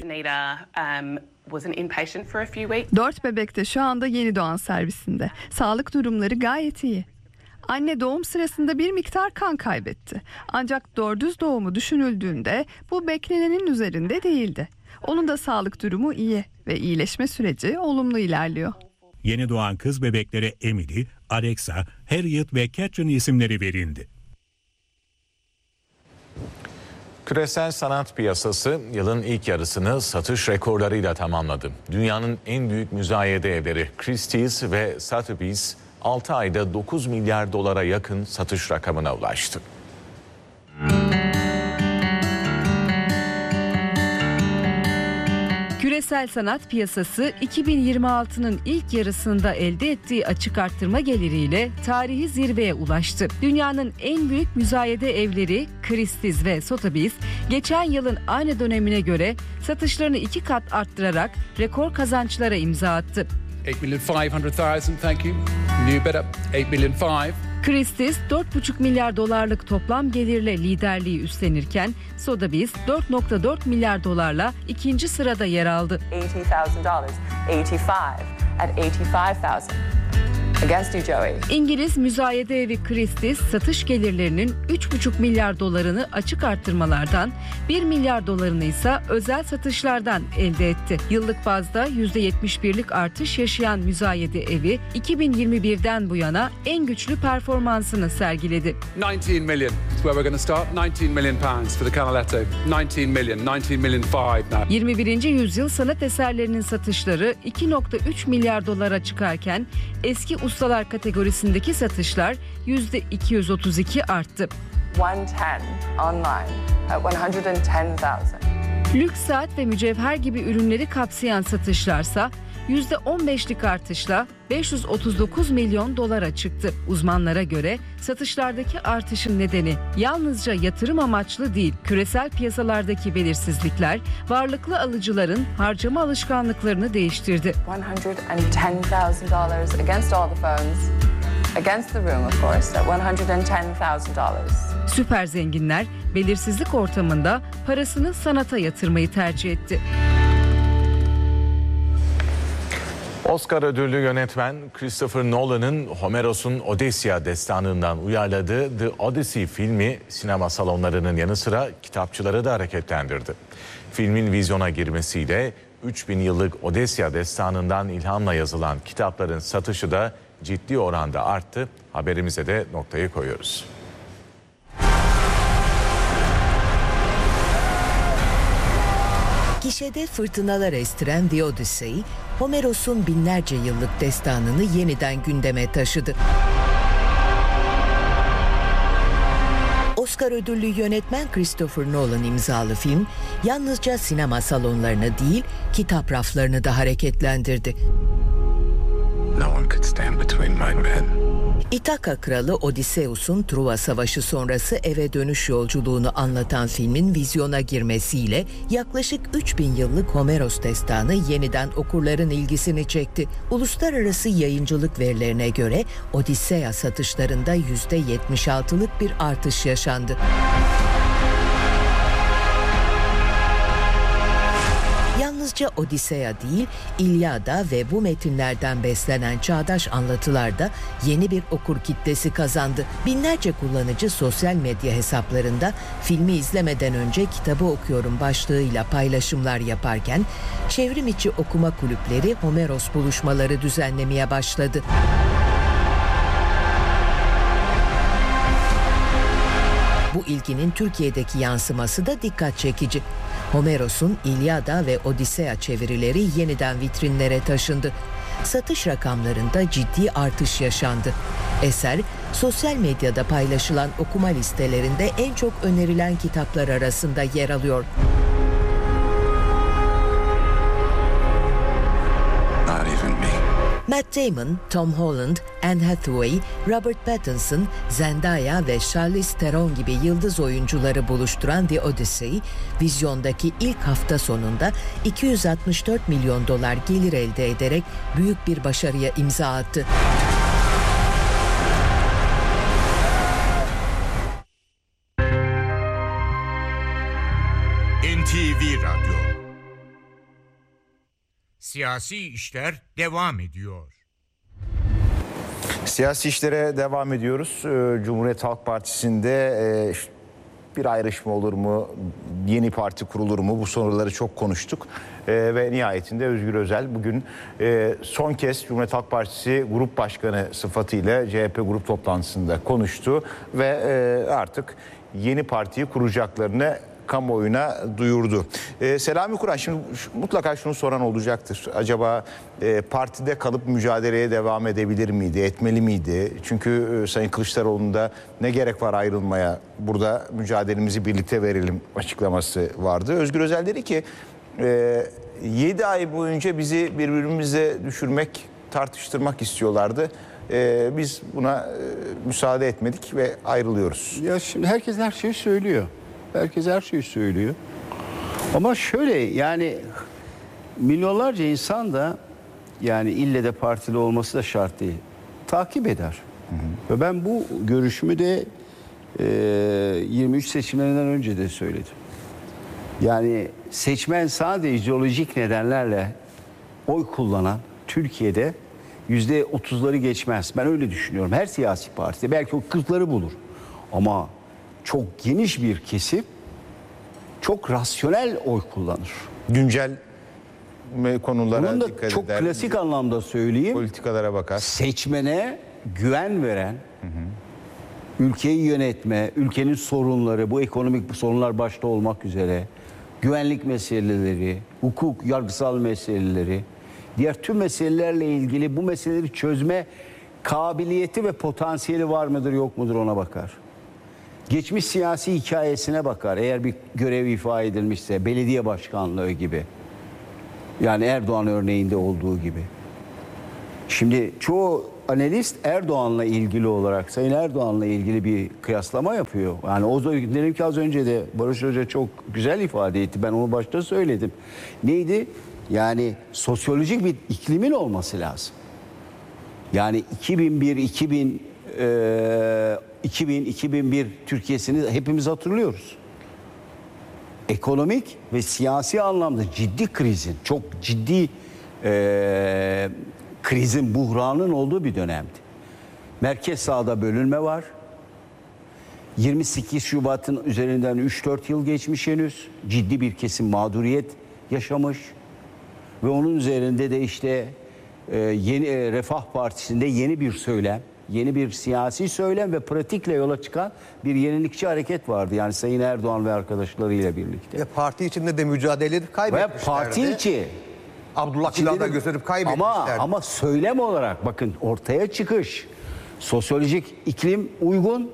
Dört bebek de şu anda yeni doğan servisinde. Sağlık durumları gayet iyi. Anne doğum sırasında bir miktar kan kaybetti. Ancak dördüz doğumu düşünüldüğünde bu beklenenin üzerinde değildi. Onun da sağlık durumu iyi ve iyileşme süreci olumlu ilerliyor. Yeni doğan kız bebeklere Emily, Alexa, Harriet ve Catherine isimleri verildi. Küresel sanat piyasası yılın ilk yarısını satış rekorlarıyla tamamladı. Dünyanın en büyük müzayede evleri Christie's ve Sotheby's altı ayda dokuz milyar dolara yakın satış rakamına ulaştı. Küresel sanat piyasası iki bin yirmi altının ilk yarısında elde ettiği açık arttırma geliriyle tarihi zirveye ulaştı. Dünyanın en büyük müzayede evleri Christie's ve Sotheby's geçen yılın aynı dönemine göre satışlarını iki kat arttırarak rekor kazançlara imza attı. eight million five hundred thousand, thank you. New bidder, eight million five. Christie's dört buçuk milyar dolarlık toplam gelirle liderliği üstlenirken Sotheby's dört virgül dört milyar dolarla ikinci sırada yer aldı. eighty thousand dollars, eighty-five at eighty-five thousand. against you, Joey. İngiliz müzayede evi Christie's satış gelirlerinin üç buçuk milyar dolarını açık arttırmalardan, bir milyar dolarını ise özel satışlardan elde etti. Yıllık bazda yüzde yetmiş birlik artış yaşayan müzayede evi iki bin yirmi birden bu yana en güçlü performansını sergiledi. nineteen million is where we're going to start. nineteen million pounds for the Canaletto. nineteen million, nineteen million five now. yirmi birinci yüzyıl sanat eserlerinin satışları iki virgül üç milyar dolara çıkarken eski ustalar kategorisindeki satışlar yüzde iki yüz otuz iki arttı. yüz on online at one hundred ten thousand. Lüks saat ve mücevher gibi ürünleri kapsayan satışlarsa yüzde on beşlik artışla beş yüz otuz dokuz milyon dolara çıktı. Uzmanlara göre satışlardaki artışın nedeni yalnızca yatırım amaçlı değil, küresel piyasalardaki belirsizlikler varlıklı alıcıların harcama alışkanlıklarını değiştirdi. one hundred ten thousand dollars against all the phones, against the room of course at one hundred ten thousand dollars. Süper zenginler belirsizlik ortamında parasını sanata yatırmayı tercih etti. Oscar ödüllü yönetmen Christopher Nolan'ın Homeros'un Odysseia destanından uyarladığı The Odyssey filmi sinema salonlarının yanı sıra kitapçıları da hareketlendirdi. Filmin vizyona girmesiyle üç bin yıllık Odysseia destanından ilhamla yazılan kitapların satışı da ciddi oranda arttı. Haberimize de noktayı koyuyoruz. Gişede fırtınalar estiren The Odyssey, Homeros'un binlerce yıllık destanını yeniden gündeme taşıdı. Oscar ödüllü yönetmen Christopher Nolan imzalı film, yalnızca sinema salonlarını değil, kitap raflarını da hareketlendirdi. No one could stand between my men. İthaka kralı Odysseus'un Truva Savaşı sonrası eve dönüş yolculuğunu anlatan filmin vizyona girmesiyle yaklaşık üç bin yıllık Homeros destanı yeniden okurların ilgisini çekti. Uluslararası yayıncılık verilerine göre Odysseia satışlarında yüzde yetmiş altılık bir artış yaşandı. Yalnızca Odysseia değil, İlyada ve bu metinlerden beslenen çağdaş anlatılarda yeni bir okur kitlesi kazandı. Binlerce kullanıcı sosyal medya hesaplarında filmi izlemeden önce kitabı okuyorum başlığıyla paylaşımlar yaparken, çevrim içi okuma kulüpleri Homeros buluşmaları düzenlemeye başladı. Bu ilginin Türkiye'deki yansıması da dikkat çekici. Homeros'un İlyada ve Odysseia çevirileri yeniden vitrinlere taşındı. Satış rakamlarında ciddi artış yaşandı. Eser, sosyal medyada paylaşılan okuma listelerinde en çok önerilen kitaplar arasında yer alıyor. Matt Damon, Tom Holland, Anne Hathaway, Robert Pattinson, Zendaya ve Charlize Theron gibi yıldız oyuncuları buluşturan The Odyssey, vizyondaki ilk hafta sonunda iki yüz altmış dört milyon dolar gelir elde ederek büyük bir başarıya imza attı. N T V Radyo. Siyasi işler devam ediyor. Siyasi işlere devam ediyoruz. Cumhuriyet Halk Partisi'nde bir ayrışma olur mu? Yeni parti kurulur mu? Bu soruları çok konuştuk. Ve nihayetinde Özgür Özel bugün son kez Cumhuriyet Halk Partisi Grup Başkanı sıfatıyla C H P grup toplantısında konuştu. Ve artık yeni partiyi kuracaklarını kamuoyuna duyurdu. Ee, Selami Kur'an, şimdi mutlaka şunu soran olacaktır. Acaba e, partide kalıp mücadeleye devam edebilir miydi, etmeli miydi? Çünkü e, Sayın Kılıçdaroğlu'nda ne gerek var ayrılmaya, burada mücadelemizi birlikte verelim açıklaması vardı. Özgür Özel dedi ki e, yedi ay boyunca bizi birbirimize düşürmek, tartıştırmak istiyorlardı. E, biz buna e, müsaade etmedik ve ayrılıyoruz. Ya şimdi herkes her şeyi söylüyor. Herkes her şeyi söylüyor. Ama şöyle, yani milyonlarca insan da, yani ille de partili olması da şart değil, takip eder. Hı hı. Ve ben bu görüşümü de e, yirmi üç seçimlerinden önce de söyledim. Yani seçmen sadece ideolojik nedenlerle oy kullanan Türkiye'de yüzde otuzları geçmez. Ben öyle düşünüyorum. Her siyasi partide belki o kırkları bulur. Ama çok geniş bir kesim çok rasyonel oy kullanır. Güncel konulara Bunun da dikkat çok eder. klasik anlamda söyleyeyim. Politikalara bakar. Seçmene güven veren, hı hı. ülkeyi yönetme, ülkenin sorunları, bu ekonomik sorunlar başta olmak üzere, güvenlik meseleleri, hukuk, yargısal meseleleri, diğer tüm meselelerle ilgili bu meseleleri çözme kabiliyeti ve potansiyeli var mıdır yok mudur ona bakar. Geçmiş siyasi hikayesine bakar. Eğer bir görev ifa edilmişse, belediye başkanlığı gibi. Yani Erdoğan örneğinde olduğu gibi. Şimdi çoğu analist Erdoğan'la ilgili olarak, Sayın Erdoğan'la ilgili bir kıyaslama yapıyor. Yani o dedim ki az önce de Barış Hoca çok güzel ifade etti. Ben onu başta söyledim. Neydi? Yani sosyolojik bir iklimin olması lazım. Yani iki bin bir iki bin iki bin iki bin bir Türkiye'sini hepimiz hatırlıyoruz. Ekonomik ve siyasi anlamda ciddi krizin, çok ciddi e, krizin, buhranın olduğu bir dönemdi. Merkez sağda bölünme var. yirmi sekiz Şubat'ın üzerinden üç dört yıl geçmiş henüz. Ciddi bir kesim mağduriyet yaşamış. Ve onun üzerinde de işte e, yeni e, Refah Partisi'nde yeni bir söylem, yeni bir siyasi söylem ve pratikle yola çıkan bir yenilikçi hareket vardı. Yani Sayın Erdoğan ve arkadaşlarıyla birlikte. Ve parti içinde de mücadeleleri kaybetmişlerdi. Ve parti içi. Abdullah Gülen'den gösterip kaybetmişlerdi. Ama, ama söylem olarak bakın ortaya çıkış, sosyolojik iklim uygun,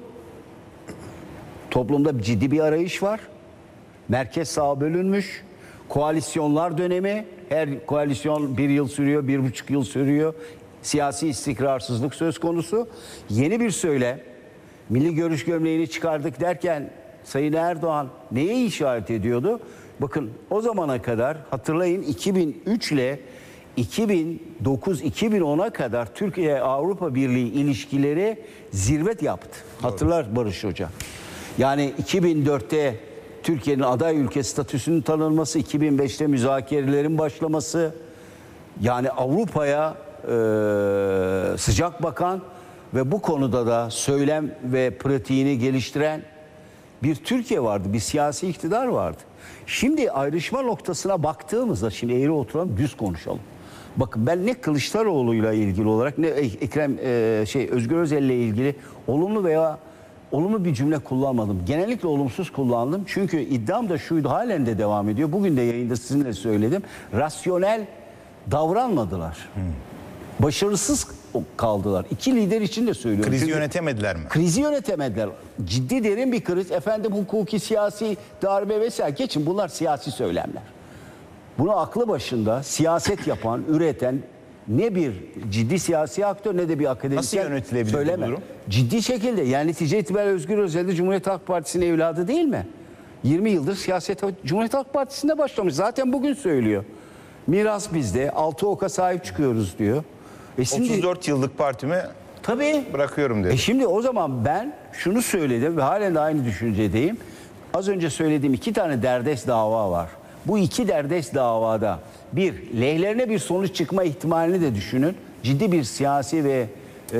toplumda ciddi bir arayış var. Merkez sağa bölünmüş, koalisyonlar dönemi, her koalisyon bir yıl sürüyor, bir buçuk yıl sürüyor. Siyasi istikrarsızlık söz konusu. Yeni bir söylem, milli görüş gömleğini çıkardık derken Sayın Erdoğan neye işaret ediyordu? Bakın o zamana kadar hatırlayın iki bin üç ile iki bin dokuz iki bin ona kadar Türkiye-Avrupa Birliği ilişkileri zirve yaptı. Doğru. Hatırlar Barış Hoca. Yani iki bin dörtte Türkiye'nin aday ülke statüsünün tanınması, iki bin beşte müzakerelerin başlaması, yani Avrupa'ya e, sıcak bakan ve bu konuda da söylem ve pratiğini geliştiren bir Türkiye vardı, bir siyasi iktidar vardı. Şimdi ayrışma noktasına baktığımızda, şimdi eğri oturalım, düz konuşalım. Bakın ben ne Kılıçdaroğlu'yla ilgili olarak ne Ekrem e, şey Özgür Özel'le ilgili olumlu veya olumlu bir cümle kullanmadım. Genellikle olumsuz kullandım. Çünkü iddiam da şuydu, halen de devam ediyor. Bugün de yayında sizinle söyledim. Rasyonel davranmadılar. Hmm. Başarısız kaldılar. İki lider için de söylüyorum. Krizi Çünkü yönetemediler mi? Krizi yönetemediler. Ciddi derin bir kriz. Efendim hukuki, siyasi, darbe vesaire. Geçin bunlar siyasi söylemler. Bunu aklı başında siyaset yapan, üreten ne bir ciddi siyasi aktör ne de bir akademisyen söyleme. Ciddi şekilde yani netice itibariyle Özgür Özel de Cumhuriyet Halk Partisi'nin evladı değil mi? yirmi yıldır siyasete Cumhuriyet Halk Partisi'nde başlamış. Zaten bugün söylüyor. Miras bizde. Altı oka sahip çıkıyoruz diyor. E şimdi, otuz dört yıllık partimi tabii bırakıyorum dedi. E şimdi o zaman ben şunu söyledim ve halen de aynı düşüncedeyim. Az önce söylediğim iki tane derdest dava var. Bu iki derdest davada bir, lehlerine bir sonuç çıkma ihtimalini de düşünün. Ciddi bir siyasi ve e,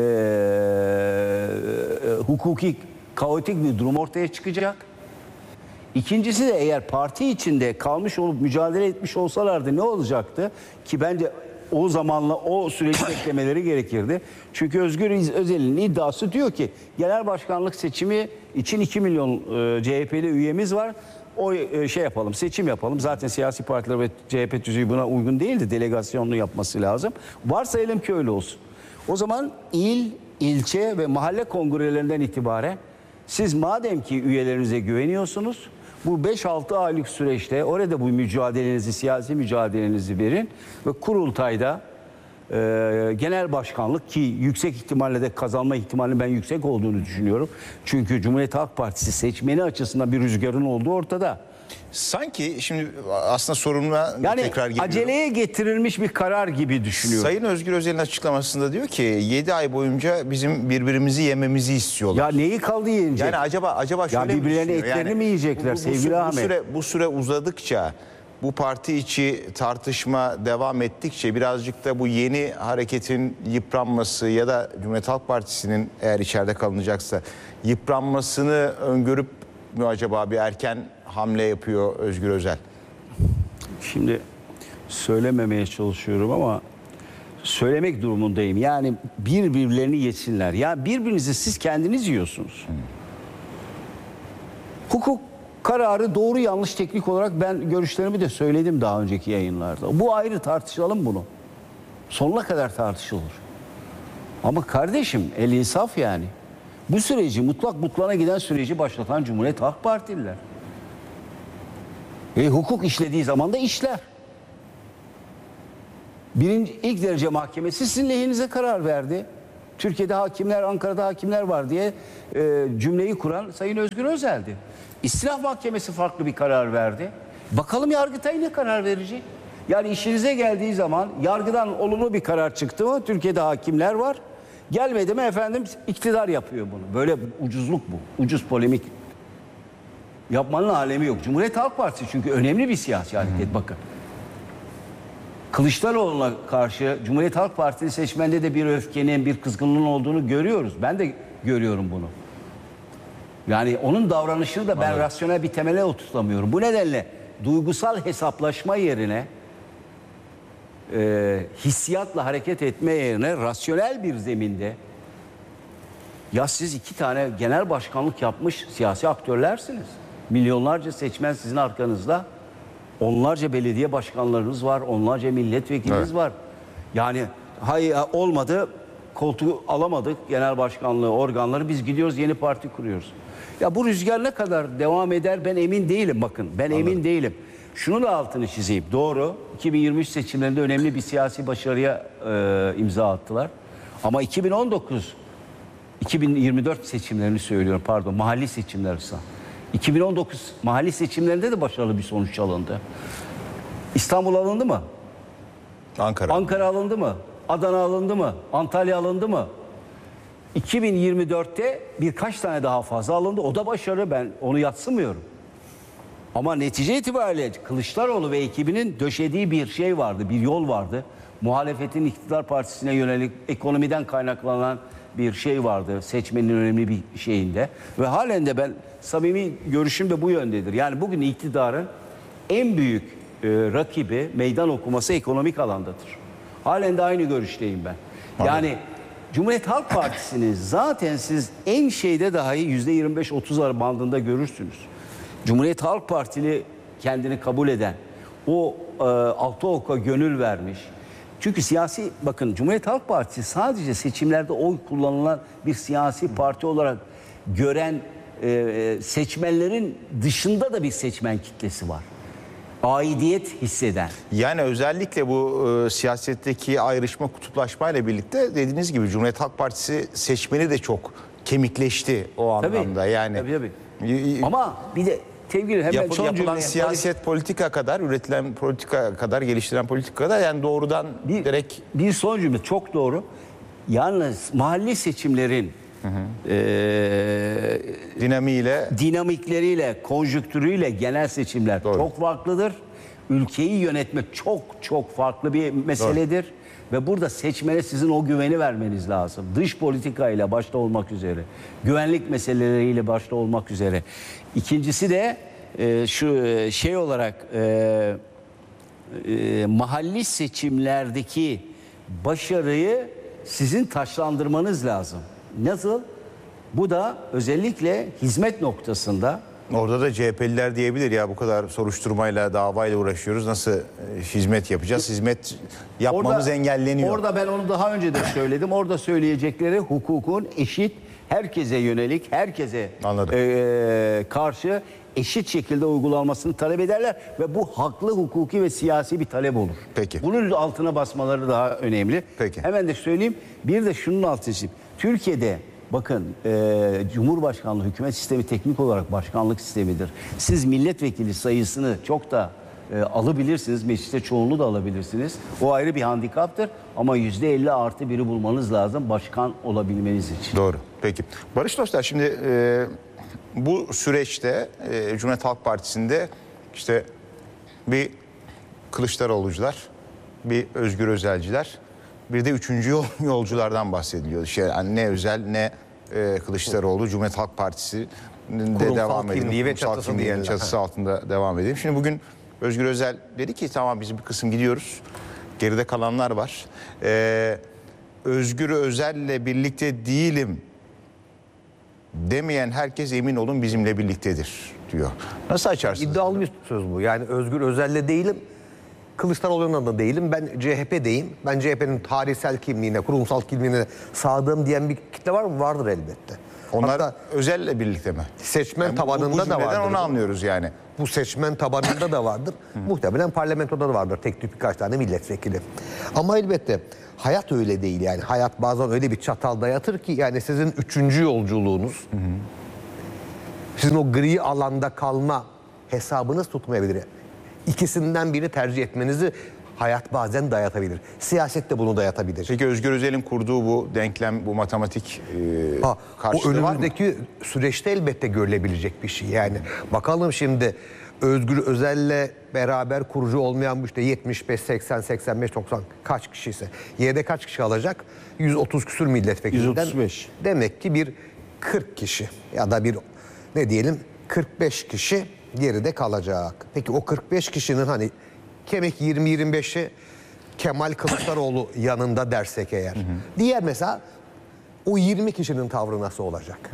e, hukuki kaotik bir durum ortaya çıkacak. İkincisi de eğer parti içinde kalmış olup mücadele etmiş olsalardı ne olacaktı? Ki bence o zamanla o süreci beklemeleri gerekirdi. Çünkü Özgür Özel'in iddiası diyor ki genel başkanlık seçimi için iki milyon e, C H P'li üyemiz var. O e, şey yapalım, seçim yapalım. Zaten siyasi partiler ve C H P tüzüğü buna uygun değildi. Delegasyonlu yapması lazım. Varsayalım ki öyle olsun. O zaman il, ilçe ve mahalle kongrelerinden itibaren siz madem ki üyelerinize güveniyorsunuz, bu beş altı aylık süreçte orada bu mücadelenizi, siyasi mücadelenizi verin ve kurultayda e, genel başkanlık, ki yüksek ihtimalle de kazanma ihtimalinin ben yüksek olduğunu düşünüyorum. Çünkü Cumhuriyet Halk Partisi seçmeni açısından bir rüzgarın olduğu ortada. Sanki şimdi aslında sorununa yani tekrar geliyorum. Aceleye getirilmiş bir karar gibi düşünüyorum. Sayın Özgür Özel'in açıklamasında diyor ki yedi ay boyunca bizim birbirimizi yememizi istiyorlar. Ya neyi kaldı yiyecek? Yani acaba acaba şöyle ya birbirlerine etlerini yani, mi yiyecekler bu, bu, sevgili bu, Ahmet? Bu süre, bu süre uzadıkça bu parti içi tartışma devam ettikçe birazcık da bu yeni hareketin yıpranması ya da Cumhuriyet Halk Partisi'nin eğer içeride kalınacaksa yıpranmasını öngörüp mü acaba bir erken hamle yapıyor Özgür Özel? Şimdi söylememeye çalışıyorum ama söylemek durumundayım. Yani birbirlerini yesinler. Ya birbirinizi siz kendiniz yiyorsunuz. Hmm. Hukuk kararı doğru yanlış teknik olarak ben görüşlerimi de söyledim daha önceki yayınlarda. Bu ayrı, tartışalım bunu. Sonuna kadar tartışılır. Ama kardeşim el insaf yani. Bu süreci mutlak mutlana giden süreci başlatan Cumhuriyet Halk Partililer. E, hukuk işlediği zaman da işler. Birinci, ilk derece mahkemesi sizin lehinize karar verdi. Türkiye'de hakimler, Ankara'da hakimler var diye e, cümleyi kuran Sayın Özgür Özel'di. İstinaf Mahkemesi farklı bir karar verdi. Bakalım Yargıtay ne karar verecek? Yani işinize geldiği zaman yargıdan olumlu bir karar çıktı mı? Türkiye'de hakimler var. Gelmedi mi efendim iktidar yapıyor bunu. Böyle ucuzluk bu. Ucuz polemik. Yapmanın alemi yok. Cumhuriyet Halk Partisi çünkü önemli bir siyasi hareket bakın. Kılıçdaroğlu'na karşı Cumhuriyet Halk Partisi seçmende de bir öfkenin, bir kızgınlığın olduğunu görüyoruz. Ben de görüyorum bunu. Yani onun davranışını da ben Anladım. rasyonel bir temele oturtamıyorum. Bu nedenle duygusal hesaplaşma yerine e, hissiyatla hareket etme yerine rasyonel bir zeminde ya siz iki tane genel başkanlık yapmış siyasi aktörlersiniz. Milyonlarca seçmen sizin arkanızda. Onlarca belediye başkanlarınız var, onlarca milletvekiliniz evet. var. Yani hayır olmadı, koltuğu alamadık genel başkanlığı organları, biz gidiyoruz yeni parti kuruyoruz. Ya bu rüzgar ne kadar devam eder ben emin değilim bakın. Ben Anladım. emin değilim. Şunu da altını çizeyim. Doğru. iki bin yirmi üç seçimlerinde önemli bir siyasi başarıya e, imza attılar. Ama iki bin on dokuz iki bin yirmi dört seçimlerini söylüyorum pardon. Mahalli seçimler ise. iki bin on dokuz mahalli seçimlerinde de başarılı bir sonuç alındı. İstanbul alındı mı? Ankara. Ankara alındı mı? Adana alındı mı? Antalya alındı mı? iki bin yirmi dörtte birkaç tane daha fazla alındı. O da başarı, ben onu yadsımıyorum. Ama netice itibariyle Kılıçdaroğlu ve ekibinin döşediği bir şey vardı, bir yol vardı. Muhalefetin iktidar partisine yönelik ekonomiden kaynaklanan bir şey vardı. Seçmenin önemli bir şeyinde. Ve halen de ben samimi görüşüm de bu yöndedir. Yani bugün iktidarın en büyük e, rakibi meydan okuması ekonomik alandadır. Halen de aynı görüşteyim ben. Yani Anladım. Cumhuriyet Halk Partisi'ni zaten siz en şeyde dahi yüzde yirmi beş otuz bandında görürsünüz. Cumhuriyet Halk Partili kendini kabul eden, o e, altı oka gönül vermiş. Çünkü siyasi, bakın Cumhuriyet Halk Partisi sadece seçimlerde oy kullanılan bir siyasi parti olarak gören e, seçmenlerin dışında da bir seçmen kitlesi var. Aidiyet hisseden. Yani özellikle bu e, siyasetteki ayrışma, kutuplaşmayla birlikte dediğiniz gibi Cumhuriyet Halk Partisi seçmeni de çok kemikleşti o anlamda. Tabii, yani. Tabii, tabii. Ama bir de sevgili hemen Yapı, son yapılan cümleye, siyaset barış... politika kadar, üretilen politika kadar, geliştirilen politika kadar yani doğrudan bir, direkt... Bir son cümle çok doğru. Yalnız mahalli seçimlerin Hı hı. E, dinamiğiyle, dinamikleriyle, konjüktürüyle genel seçimler Doğru. çok farklıdır. Ülkeyi yönetmek çok çok farklı bir meseledir. Doğru. Ve burada seçmene sizin o güveni vermeniz lazım. Dış politikayla başta olmak üzere, güvenlik meseleleriyle başta olmak üzere. İkincisi de e, şu şey olarak e, e, mahalli seçimlerdeki başarıyı sizin taşlandırmanız lazım. Nasıl? Bu da özellikle hizmet noktasında. Orada da C H P'liler diyebilir ya bu kadar soruşturmayla, davayla uğraşıyoruz. Nasıl e, hizmet yapacağız? Hizmet yapmamız orada, engelleniyor. Orada ben onu daha önce de söyledim. Orada söyleyecekleri hukukun eşit, herkese yönelik, herkese e, karşı eşit şekilde uygulanmasını talep ederler. Ve bu haklı, hukuki ve siyasi bir talep olur. Peki. Bunun altına basmaları daha önemli. Peki. Hemen de söyleyeyim. Bir de şunun altını çizeyim. Türkiye'de bakın e, Cumhurbaşkanlığı hükümet sistemi teknik olarak başkanlık sistemidir. Siz milletvekili sayısını çok da e, alabilirsiniz. Mecliste çoğunluğu da alabilirsiniz. O ayrı bir handikaptır. Ama yüzde elli artı biri bulmanız lazım başkan olabilmeniz için. Doğru. Peki. Barış dostlar şimdi e, bu süreçte e, Cumhuriyet Halk Partisi'nde işte bir Kılıçdaroğlu'cular, bir Özgür Özelciler, bir de üçüncü yol, yolculardan bahsediliyor. Şey, yani ne Özel ne e, Kılıçdaroğlu, Cumhuriyet Halk Partisi de devam edelim. Ve çatısı, kimliğinin çatısı altında devam edelim. Şimdi bugün Özgür Özel dedi ki tamam biz bir kısım gidiyoruz. Geride kalanlar var. Ee, Özgür Özel'le birlikte değilim demeyen herkes emin olun bizimle birliktedir diyor. Nasıl açarsınız? İddialı bir söz bu. Yani Özgür Özel'le değilim, Kılıçdaroğlu'nun da değilim. Ben C H P'deyim. Ben C H P'nin tarihsel kimliğine, kurumsal kimliğine sadığım diyen bir kitle var mı? Vardır elbette. Onlar Hatta Özel'le birlikte mi? Seçmen yani tabanında bu, bu da vardır. onu anlıyoruz yani. Bu seçmen tabanında da vardır. Muhtemelen parlamentoda da vardır tek tük birkaç tane milletvekili. Ama elbette hayat öyle değil yani. Hayat bazen öyle bir çatal dayatır ki yani sizin üçüncü yolculuğunuz, hı hı. sizin o gri alanda kalma hesabınız tutmayabilir. İkisinden birini tercih etmenizi hayat bazen dayatabilir. Siyaset de bunu dayatabilir. Peki Özgür Özel'in kurduğu bu denklem, bu matematik e, ha, karşılığı o var mı? önümüzdeki süreçte elbette görülebilecek bir şey. Yani bakalım şimdi Özgür Özel'le beraber kurucu olmayan bu işte yetmiş beş, seksen, seksen beş, doksan kaç kişi ise Y'de kaç kişi alacak? yüz otuz küsür milletvekilinden. yüz otuz beş. Demek ki bir kırk kişi ya da bir ne diyelim kırk beş kişi geride kalacak. Peki o kırk beş kişinin hani kemik yirmi yirmi beşi Kemal Kılıçdaroğlu yanında dersek eğer. Hı hı. Diğer mesela o yirmi kişinin tavrı nasıl olacak? Hı.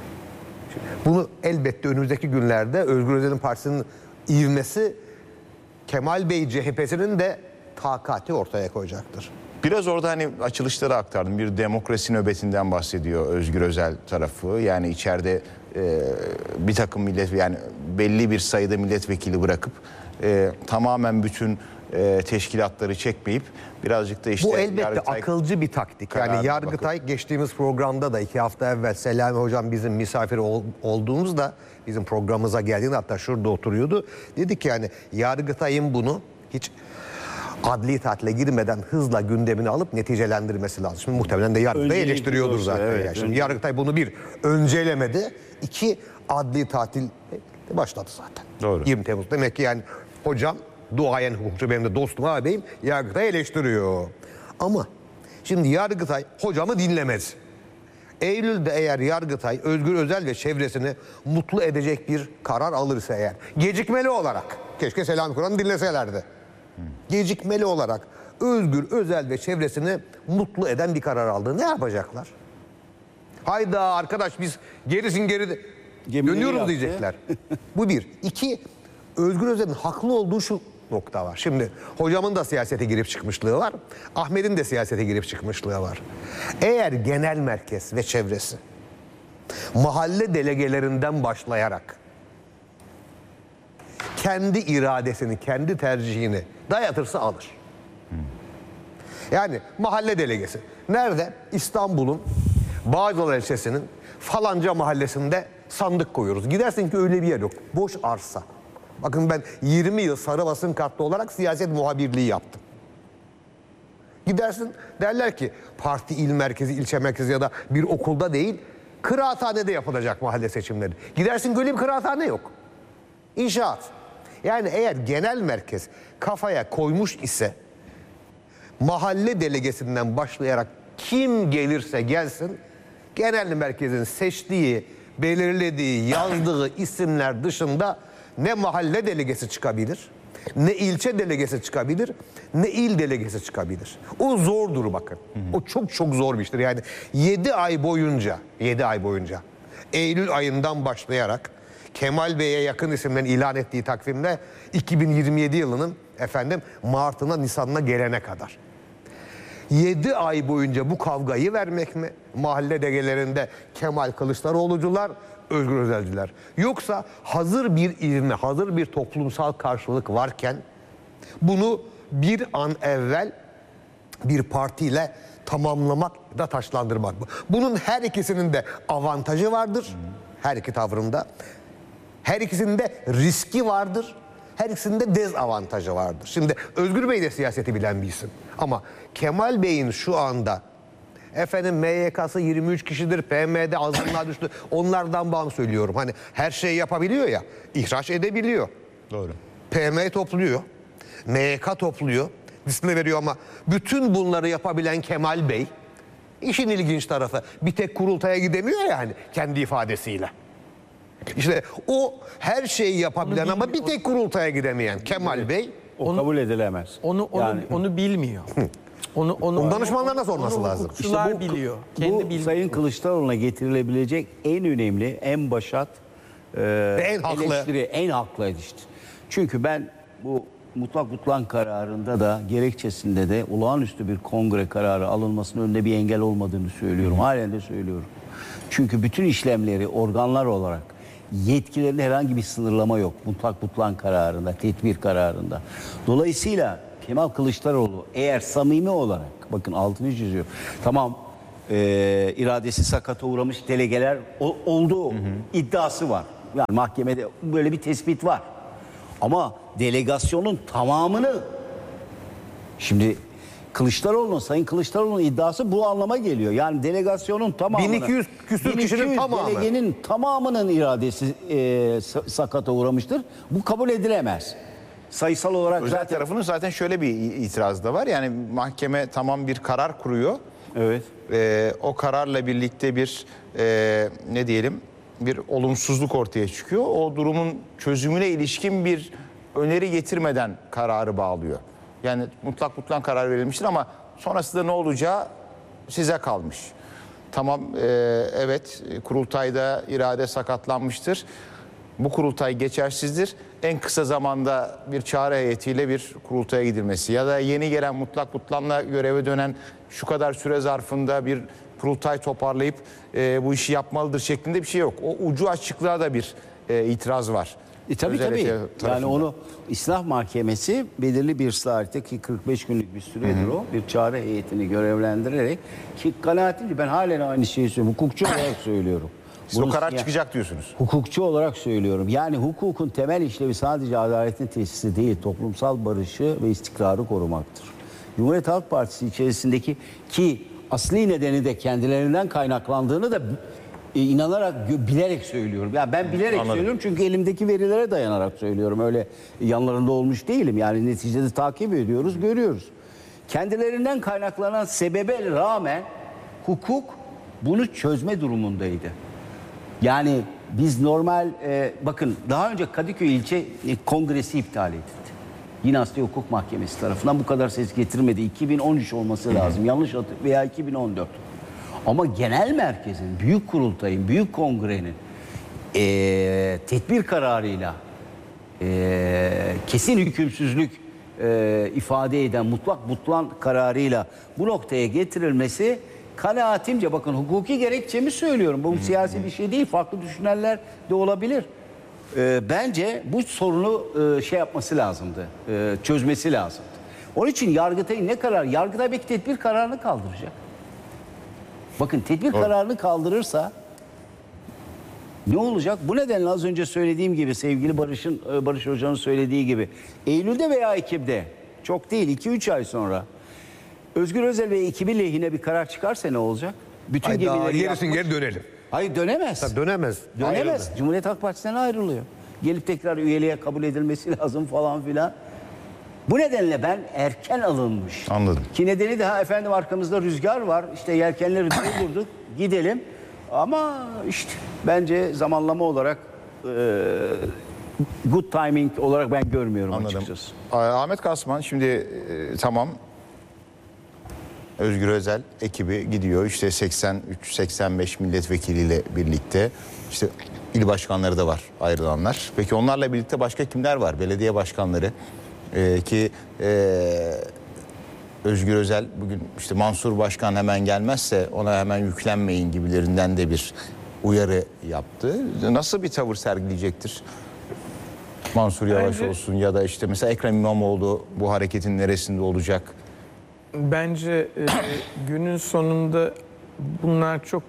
Bunu elbette önümüzdeki günlerde Özgür Özel'in partisinin ivmesi Kemal Bey C H P'sinin de takati ortaya koyacaktır. Biraz orada hani açılışları aktardım. Bir demokrasi nöbetinden bahsediyor Özgür Özel tarafı. Yani içeride e, bir takım millet yani belli bir sayıda milletvekili bırakıp e, tamamen bütün e, teşkilatları çekmeyip birazcık da işte... Bu elbette Yargıtay akılcı bir taktik. Yani Yargıtay bakıp... geçtiğimiz programda da iki hafta evvel Selami Hocam bizim misafir ol, olduğumuzda bizim programımıza geldiğinde hatta şurada oturuyordu. Dedi ki yani Yargıtay'ın bunu hiç adli tatile girmeden hızla gündemini alıp neticelendirmesi lazım. Şimdi muhtemelen de Yargıtay eleştiriyordur zaten. Evet, yani. Şimdi Yargıtay bunu bir öncelemedi. İki adli tatil başladı zaten. Doğru. yirmi Temmuz. Demek ki yani hocam duayen hukukçu benim de dostum ağabeyim Yargıtay eleştiriyor. Ama şimdi Yargıtay hocamı dinlemez. Eylül'de eğer Yargıtay Özgür Özel ve çevresini mutlu edecek bir karar alırsa eğer gecikmeli olarak keşke Selami Kur'an'ı dinleselerdi. Gecikmeli olarak Özgür Özel ve çevresini mutlu eden bir karar aldı. Ne yapacaklar? Hayda arkadaş biz gerisin geri dönüyoruz diyecekler. Bu bir. İki, Özgür Özel'in haklı olduğu şu nokta var. Şimdi hocamın da siyasete girip çıkmışlığı var. Ahmet'in de siyasete girip çıkmışlığı var. Eğer genel merkez ve çevresi mahalle delegelerinden başlayarak kendi iradesini, kendi tercihini dayatırsa alır. Yani mahalle delegesi. Nerede? İstanbul'un Bağcılar ilçesinin falanca mahallesinde sandık koyuyoruz. Gidersin ki öyle bir yer yok. Boş arsa. Bakın ben yirmi yıl sarı basın kartlı olarak siyaset muhabirliği yaptım. Gidersin derler ki parti il merkezi, ilçe merkezi ya da bir okulda değil, kıraathanede yapılacak mahalle seçimleri. Gidersin böyle bir kıraathane yok. İnşaat. Yani eğer genel merkez kafaya koymuş ise mahalle delegesinden başlayarak kim gelirse gelsin genel merkezin seçtiği, belirlediği, yazdığı isimler dışında ne mahalle delegesi çıkabilir, ne ilçe delegesi çıkabilir, ne il delegesi çıkabilir. O zordur bakın. O çok çok zor bir iştir. Yani yedi ay boyunca, yedi ay boyunca Eylül ayından başlayarak Kemal Bey'e yakın isimlerin ilan ettiği takvimde iki bin yirmi yedi yılının efendim Mart'ına, Nisan'ına gelene kadar. yedi ay boyunca bu kavgayı vermek mi? Mahalle delegelerinde Kemal Kılıçdaroğlu'cular, Özgür Özelciler. Yoksa hazır bir ivme, hazır bir toplumsal karşılık varken bunu bir an evvel bir partiyle tamamlamak da taşlandırmak mı? Bunun her ikisinin de avantajı vardır. Her iki tavrında. Her ikisinin de riski vardır. Her ikisinin de dezavantajı vardır. Şimdi Özgür Bey de siyaseti bilen bir isim. Ama Kemal Bey'in şu anda efendim M Y K'sı yirmi üç kişidir, P M'de azınlığa düştü. Onlardan bağımsız söylüyorum. Hani her şeyi yapabiliyor ya, ihraç edebiliyor. Doğru. P M topluyor. M Y K topluyor, disipline veriyor ama bütün bunları yapabilen Kemal Bey, işin ilginç tarafı bir tek kurultaya gidemiyor yani kendi ifadesiyle. İşte o her şeyi yapabilen ama bir tek kurultaya gidemeyen Kemal Bey, o kabul edilemez. Onu onu Yani- onu bilmiyor. Onu onu Onun danışmanlarına sorması onu lazım. hukukçular İşte bu- biliyor. Bu Kendi bilmiyor. Sayın Kılıçdaroğlu'na getirilebilecek en önemli, en başat e, en haklı. eleştiri, en haklı eleştiri. Çünkü ben bu mutlak butlan kararında da gerekçesinde de olağanüstü bir kongre kararı alınmasının önünde bir engel olmadığını söylüyorum. Halen de söylüyorum. Çünkü bütün işlemleri organlar olarak yetkilerinde herhangi bir sınırlama yok. Mutlak butlan kararında, tedbir kararında. Dolayısıyla Kemal Kılıçdaroğlu eğer samimi olarak, bakın altını çiziyor. Tamam, e, iradesi sakata uğramış delegeler o, olduğu iddiası var. Yani mahkemede böyle bir tespit var. Ama delegasyonun tamamını, şimdi Kılıçdaroğlu'nun, Sayın Kılıçdaroğlu'nun iddiası bu anlama geliyor. Yani delegasyonun tamamını, bin iki yüz küsur kişinin tamamı. delegenin tamamının iradesi e, sa- sakata uğramıştır. Bu kabul edilemez. Sayısal olarak Özel zaten... tarafının zaten şöyle bir itiraz da var. Yani mahkeme tamam bir karar kuruyor. Evet. Ee, o kararla birlikte bir e, ne diyelim bir olumsuzluk ortaya çıkıyor. O durumun çözümüne ilişkin bir öneri getirmeden kararı bağlıyor. Yani mutlak butlan karar verilmiştir ama sonrasında ne olacağı size kalmış. Tamam, e, evet, kurultayda irade sakatlanmıştır. Bu kurultay geçersizdir. En kısa zamanda bir çağrı heyetiyle bir kurultaya gidilmesi ya da yeni gelen mutlak butlanla göreve dönen şu kadar süre zarfında bir kurultay toparlayıp e, bu işi yapmalıdır şeklinde bir şey yok. O ucu açıklığa da bir e, itiraz var. E tabii Özel tabii. heyeti Yani tarafından. onu İslah Mahkemesi belirli bir saatte, ki kırk beş günlük bir süredir o, bir çağrı heyetini görevlendirerek, ki kanaatimce ben halen aynı şeyi söylüyorum. Hukukçu olarak söylüyorum. Siz o Bunu- karar ya- çıkacak diyorsunuz. Hukukçu olarak söylüyorum. Yani hukukun temel işlevi sadece adaletin tesisi değil, toplumsal barışı ve istikrarı korumaktır. Cumhuriyet Halk Partisi içerisindeki, ki asli nedeni de kendilerinden kaynaklandığını da e, inanarak, gö- bilerek söylüyorum. Ya ben bilerek Anladım. söylüyorum çünkü elimdeki verilere dayanarak söylüyorum. Öyle yanlarında olmuş değilim. Yani neticede takip ediyoruz, görüyoruz. Kendilerinden kaynaklanan sebebe rağmen hukuk bunu çözme durumundaydı. Yani biz normal, e, bakın daha önce Kadıköy İlçe e, Kongresi iptal edildi. Yine Asliye Hukuk Mahkemesi tarafından bu kadar ses getirmedi. iki bin on üç olması lazım. Yanlış hatır veya iki bin on dört. Ama genel merkezin, büyük kurultayın, büyük kongrenin e, tedbir kararıyla e, kesin hükümsüzlük e, ifade eden mutlak butlan kararıyla bu noktaya getirilmesi, kanaatimce, bakın hukuki gerekçemi söylüyorum. Bu siyasi bir şey değil. Farklı düşünenler de olabilir. Ee, bence bu sorunu e, şey yapması lazımdı. E, çözmesi lazımdı. Onun için Yargıtay'ın ne karar? Yargıtay belki tedbir kararını kaldıracak. Bakın tedbir kararını kaldırırsa ne olacak? Bu nedenle az önce söylediğim gibi, sevgili Barış'ın e, Barış Hoca'nın söylediği gibi, Eylül'de veya Ekim'de, çok değil iki üç ay sonra Özgür Özel ve ekibi lehine bir karar çıkarsa ne olacak? Bütün Hayda, gemileri gerisin yakmış. geri dönelim. Hayır, dönemez. Tabii dönemez. Dönemez. Ayrıldı. Cumhuriyet Halk Partisi'nden ayrılıyor. Gelip tekrar üyeliğe kabul edilmesi lazım falan filan. Bu nedenle ben erken alınmış. Anladım. Ki nedeni de ha efendim arkamızda rüzgar var. İşte yelkenleri doldurduk. Gidelim. Ama işte bence zamanlama olarak e, good timing olarak ben görmüyorum Anladım. açıkçası. Ah- Ahmet Kasman şimdi e, tamam, Özgür Özel ekibi gidiyor işte seksen üç seksen beş milletvekiliyle birlikte, işte il başkanları da var ayrılanlar. Peki onlarla birlikte başka kimler var? Belediye başkanları e, ki e, Özgür Özel bugün işte Mansur Başkan hemen gelmezse ona hemen yüklenmeyin gibilerinden de bir uyarı yaptı. Nasıl bir tavır sergileyecektir? Mansur Yavaş Bence- olsun ya da işte mesela Ekrem İmamoğlu bu hareketin neresinde olacak? Bence e, günün sonunda bunlar çok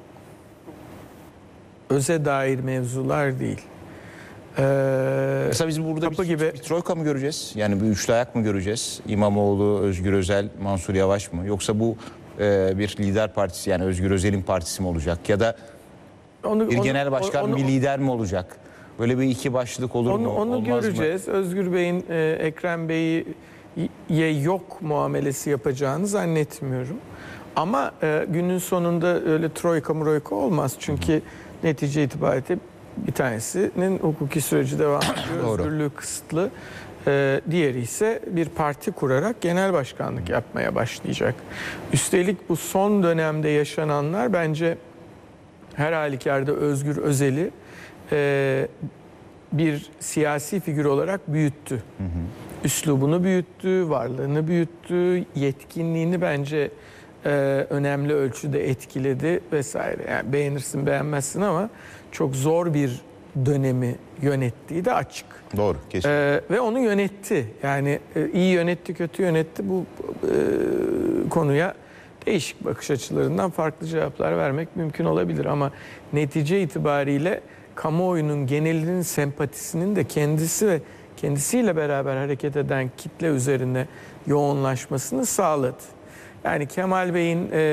öze dair mevzular değil. Ee, Mesela biz burada kapı bir, gibi bir troika mı göreceğiz? Yani bir üçlü ayak mı göreceğiz? İmamoğlu, Özgür Özel, Mansur Yavaş mı? Yoksa bu e, bir lider partisi, yani Özgür Özel'in partisi mi olacak? Ya da onu, bir onu- genel başkan, onu- bir lider mi olacak? Böyle bir iki başlık olur onu, mu? Onu Olmaz göreceğiz. mı? Özgür Bey'in e, Ekrem Bey'e yok muamelesi yapacağını zannetmiyorum. Ama e, günün sonunda öyle troika mroika olmaz. Çünkü Hı. netice itibariyle bir tanesinin hukuki süreci devam ediyor. Özgürlüğü kısıtlı. E, diğeri ise bir parti kurarak genel başkanlık yapmaya başlayacak. Üstelik bu son dönemde yaşananlar bence her halükarda Özgür Özel'i e, bir siyasi figür olarak büyüttü. Hı hı. Üslubunu büyüttü, varlığını büyüttü, yetkinliğini bence e, önemli ölçüde etkiledi vesaire. Yani beğenirsin beğenmezsin ama çok zor bir dönemi yönettiği de açık. Doğru, kesin. E, ve onu yönetti. Yani e, iyi yönetti, kötü yönetti, bu e, konuya değişik bakış açılarından farklı cevaplar vermek mümkün olabilir ama netice itibariyle kamuoyunun genelinin sempatisinin de kendisi ve kendisiyle beraber hareket eden kitle üzerine yoğunlaşmasını sağladı. Yani Kemal Bey'in e,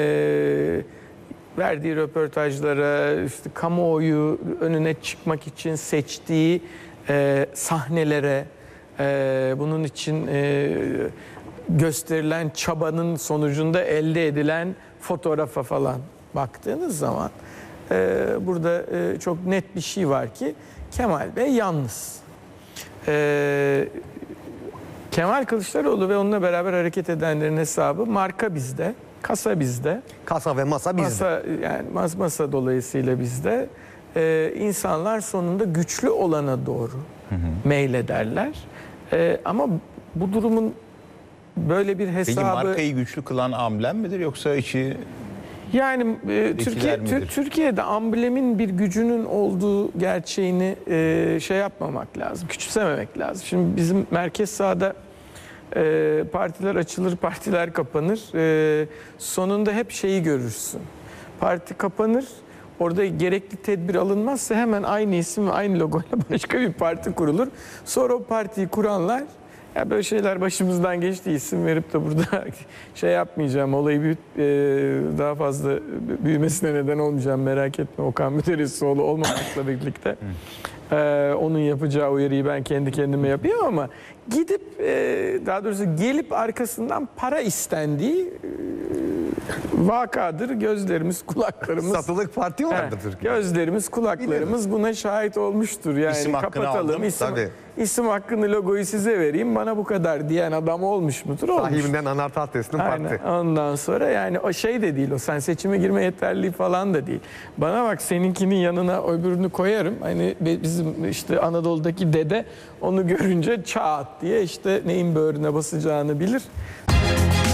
verdiği röportajlara, işte kamuoyu önüne çıkmak için seçtiği e, sahnelere, e, bunun için e, gösterilen çabanın sonucunda elde edilen fotoğrafa falan baktığınız zaman e, burada e, çok net bir şey var ki Kemal Bey yalnız. E, Kemal Kılıçdaroğlu ve onunla beraber hareket edenlerin hesabı marka bizde, kasa bizde. Kasa ve masa bizde. Masa, yani mas, masa dolayısıyla bizde. E, insanlar sonunda güçlü olana doğru hı hı. meylederler. E, ama bu durumun böyle bir hesabı... Peki markayı güçlü kılan amblem midir yoksa içi... Yani e, Türkiye tü, Türkiye'de amblemin bir gücünün olduğu gerçeğini e, şey yapmamak lazım, küçümsememek lazım. Şimdi bizim merkez sağda e, partiler açılır, partiler kapanır. E, sonunda hep şeyi görürsün. Parti kapanır, orada gerekli tedbir alınmazsa hemen aynı isim ve aynı logoyla başka bir parti kurulur. Sonra o partiyi kuranlar... Ya böyle şeyler başımızdan geçti, isim verip de burada şey yapmayacağım, olayı büyüt, e, daha fazla büyümesine neden olmayacağım, merak etme. Okan Müderrisoğlu olmamakla birlikte e, onun yapacağı uyarıyı ben kendi kendime yapayım ama gidip e, daha doğrusu gelip arkasından para istendiği e, vakadır. Gözlerimiz, kulaklarımız. Satılık parti vardır Türkiye'de. Gözlerimiz, kulaklarımız buna şahit olmuştur. Yani İsim hakkını kapatalım. aldım, isim, tabii. isim hakkını, logoyu size vereyim, bana bu kadar diyen adam olmuş mudur? Olmuş. Sahibinden anahtar teslim parti. Ondan sonra yani o şey de değil, o sen seçime girme yeterliliği falan da değil. Bana bak, seninkinin yanına öbürünü koyarım. Hani bizim işte Anadolu'daki dede onu görünce çat diye işte neyin böğrüne basacağını bilir.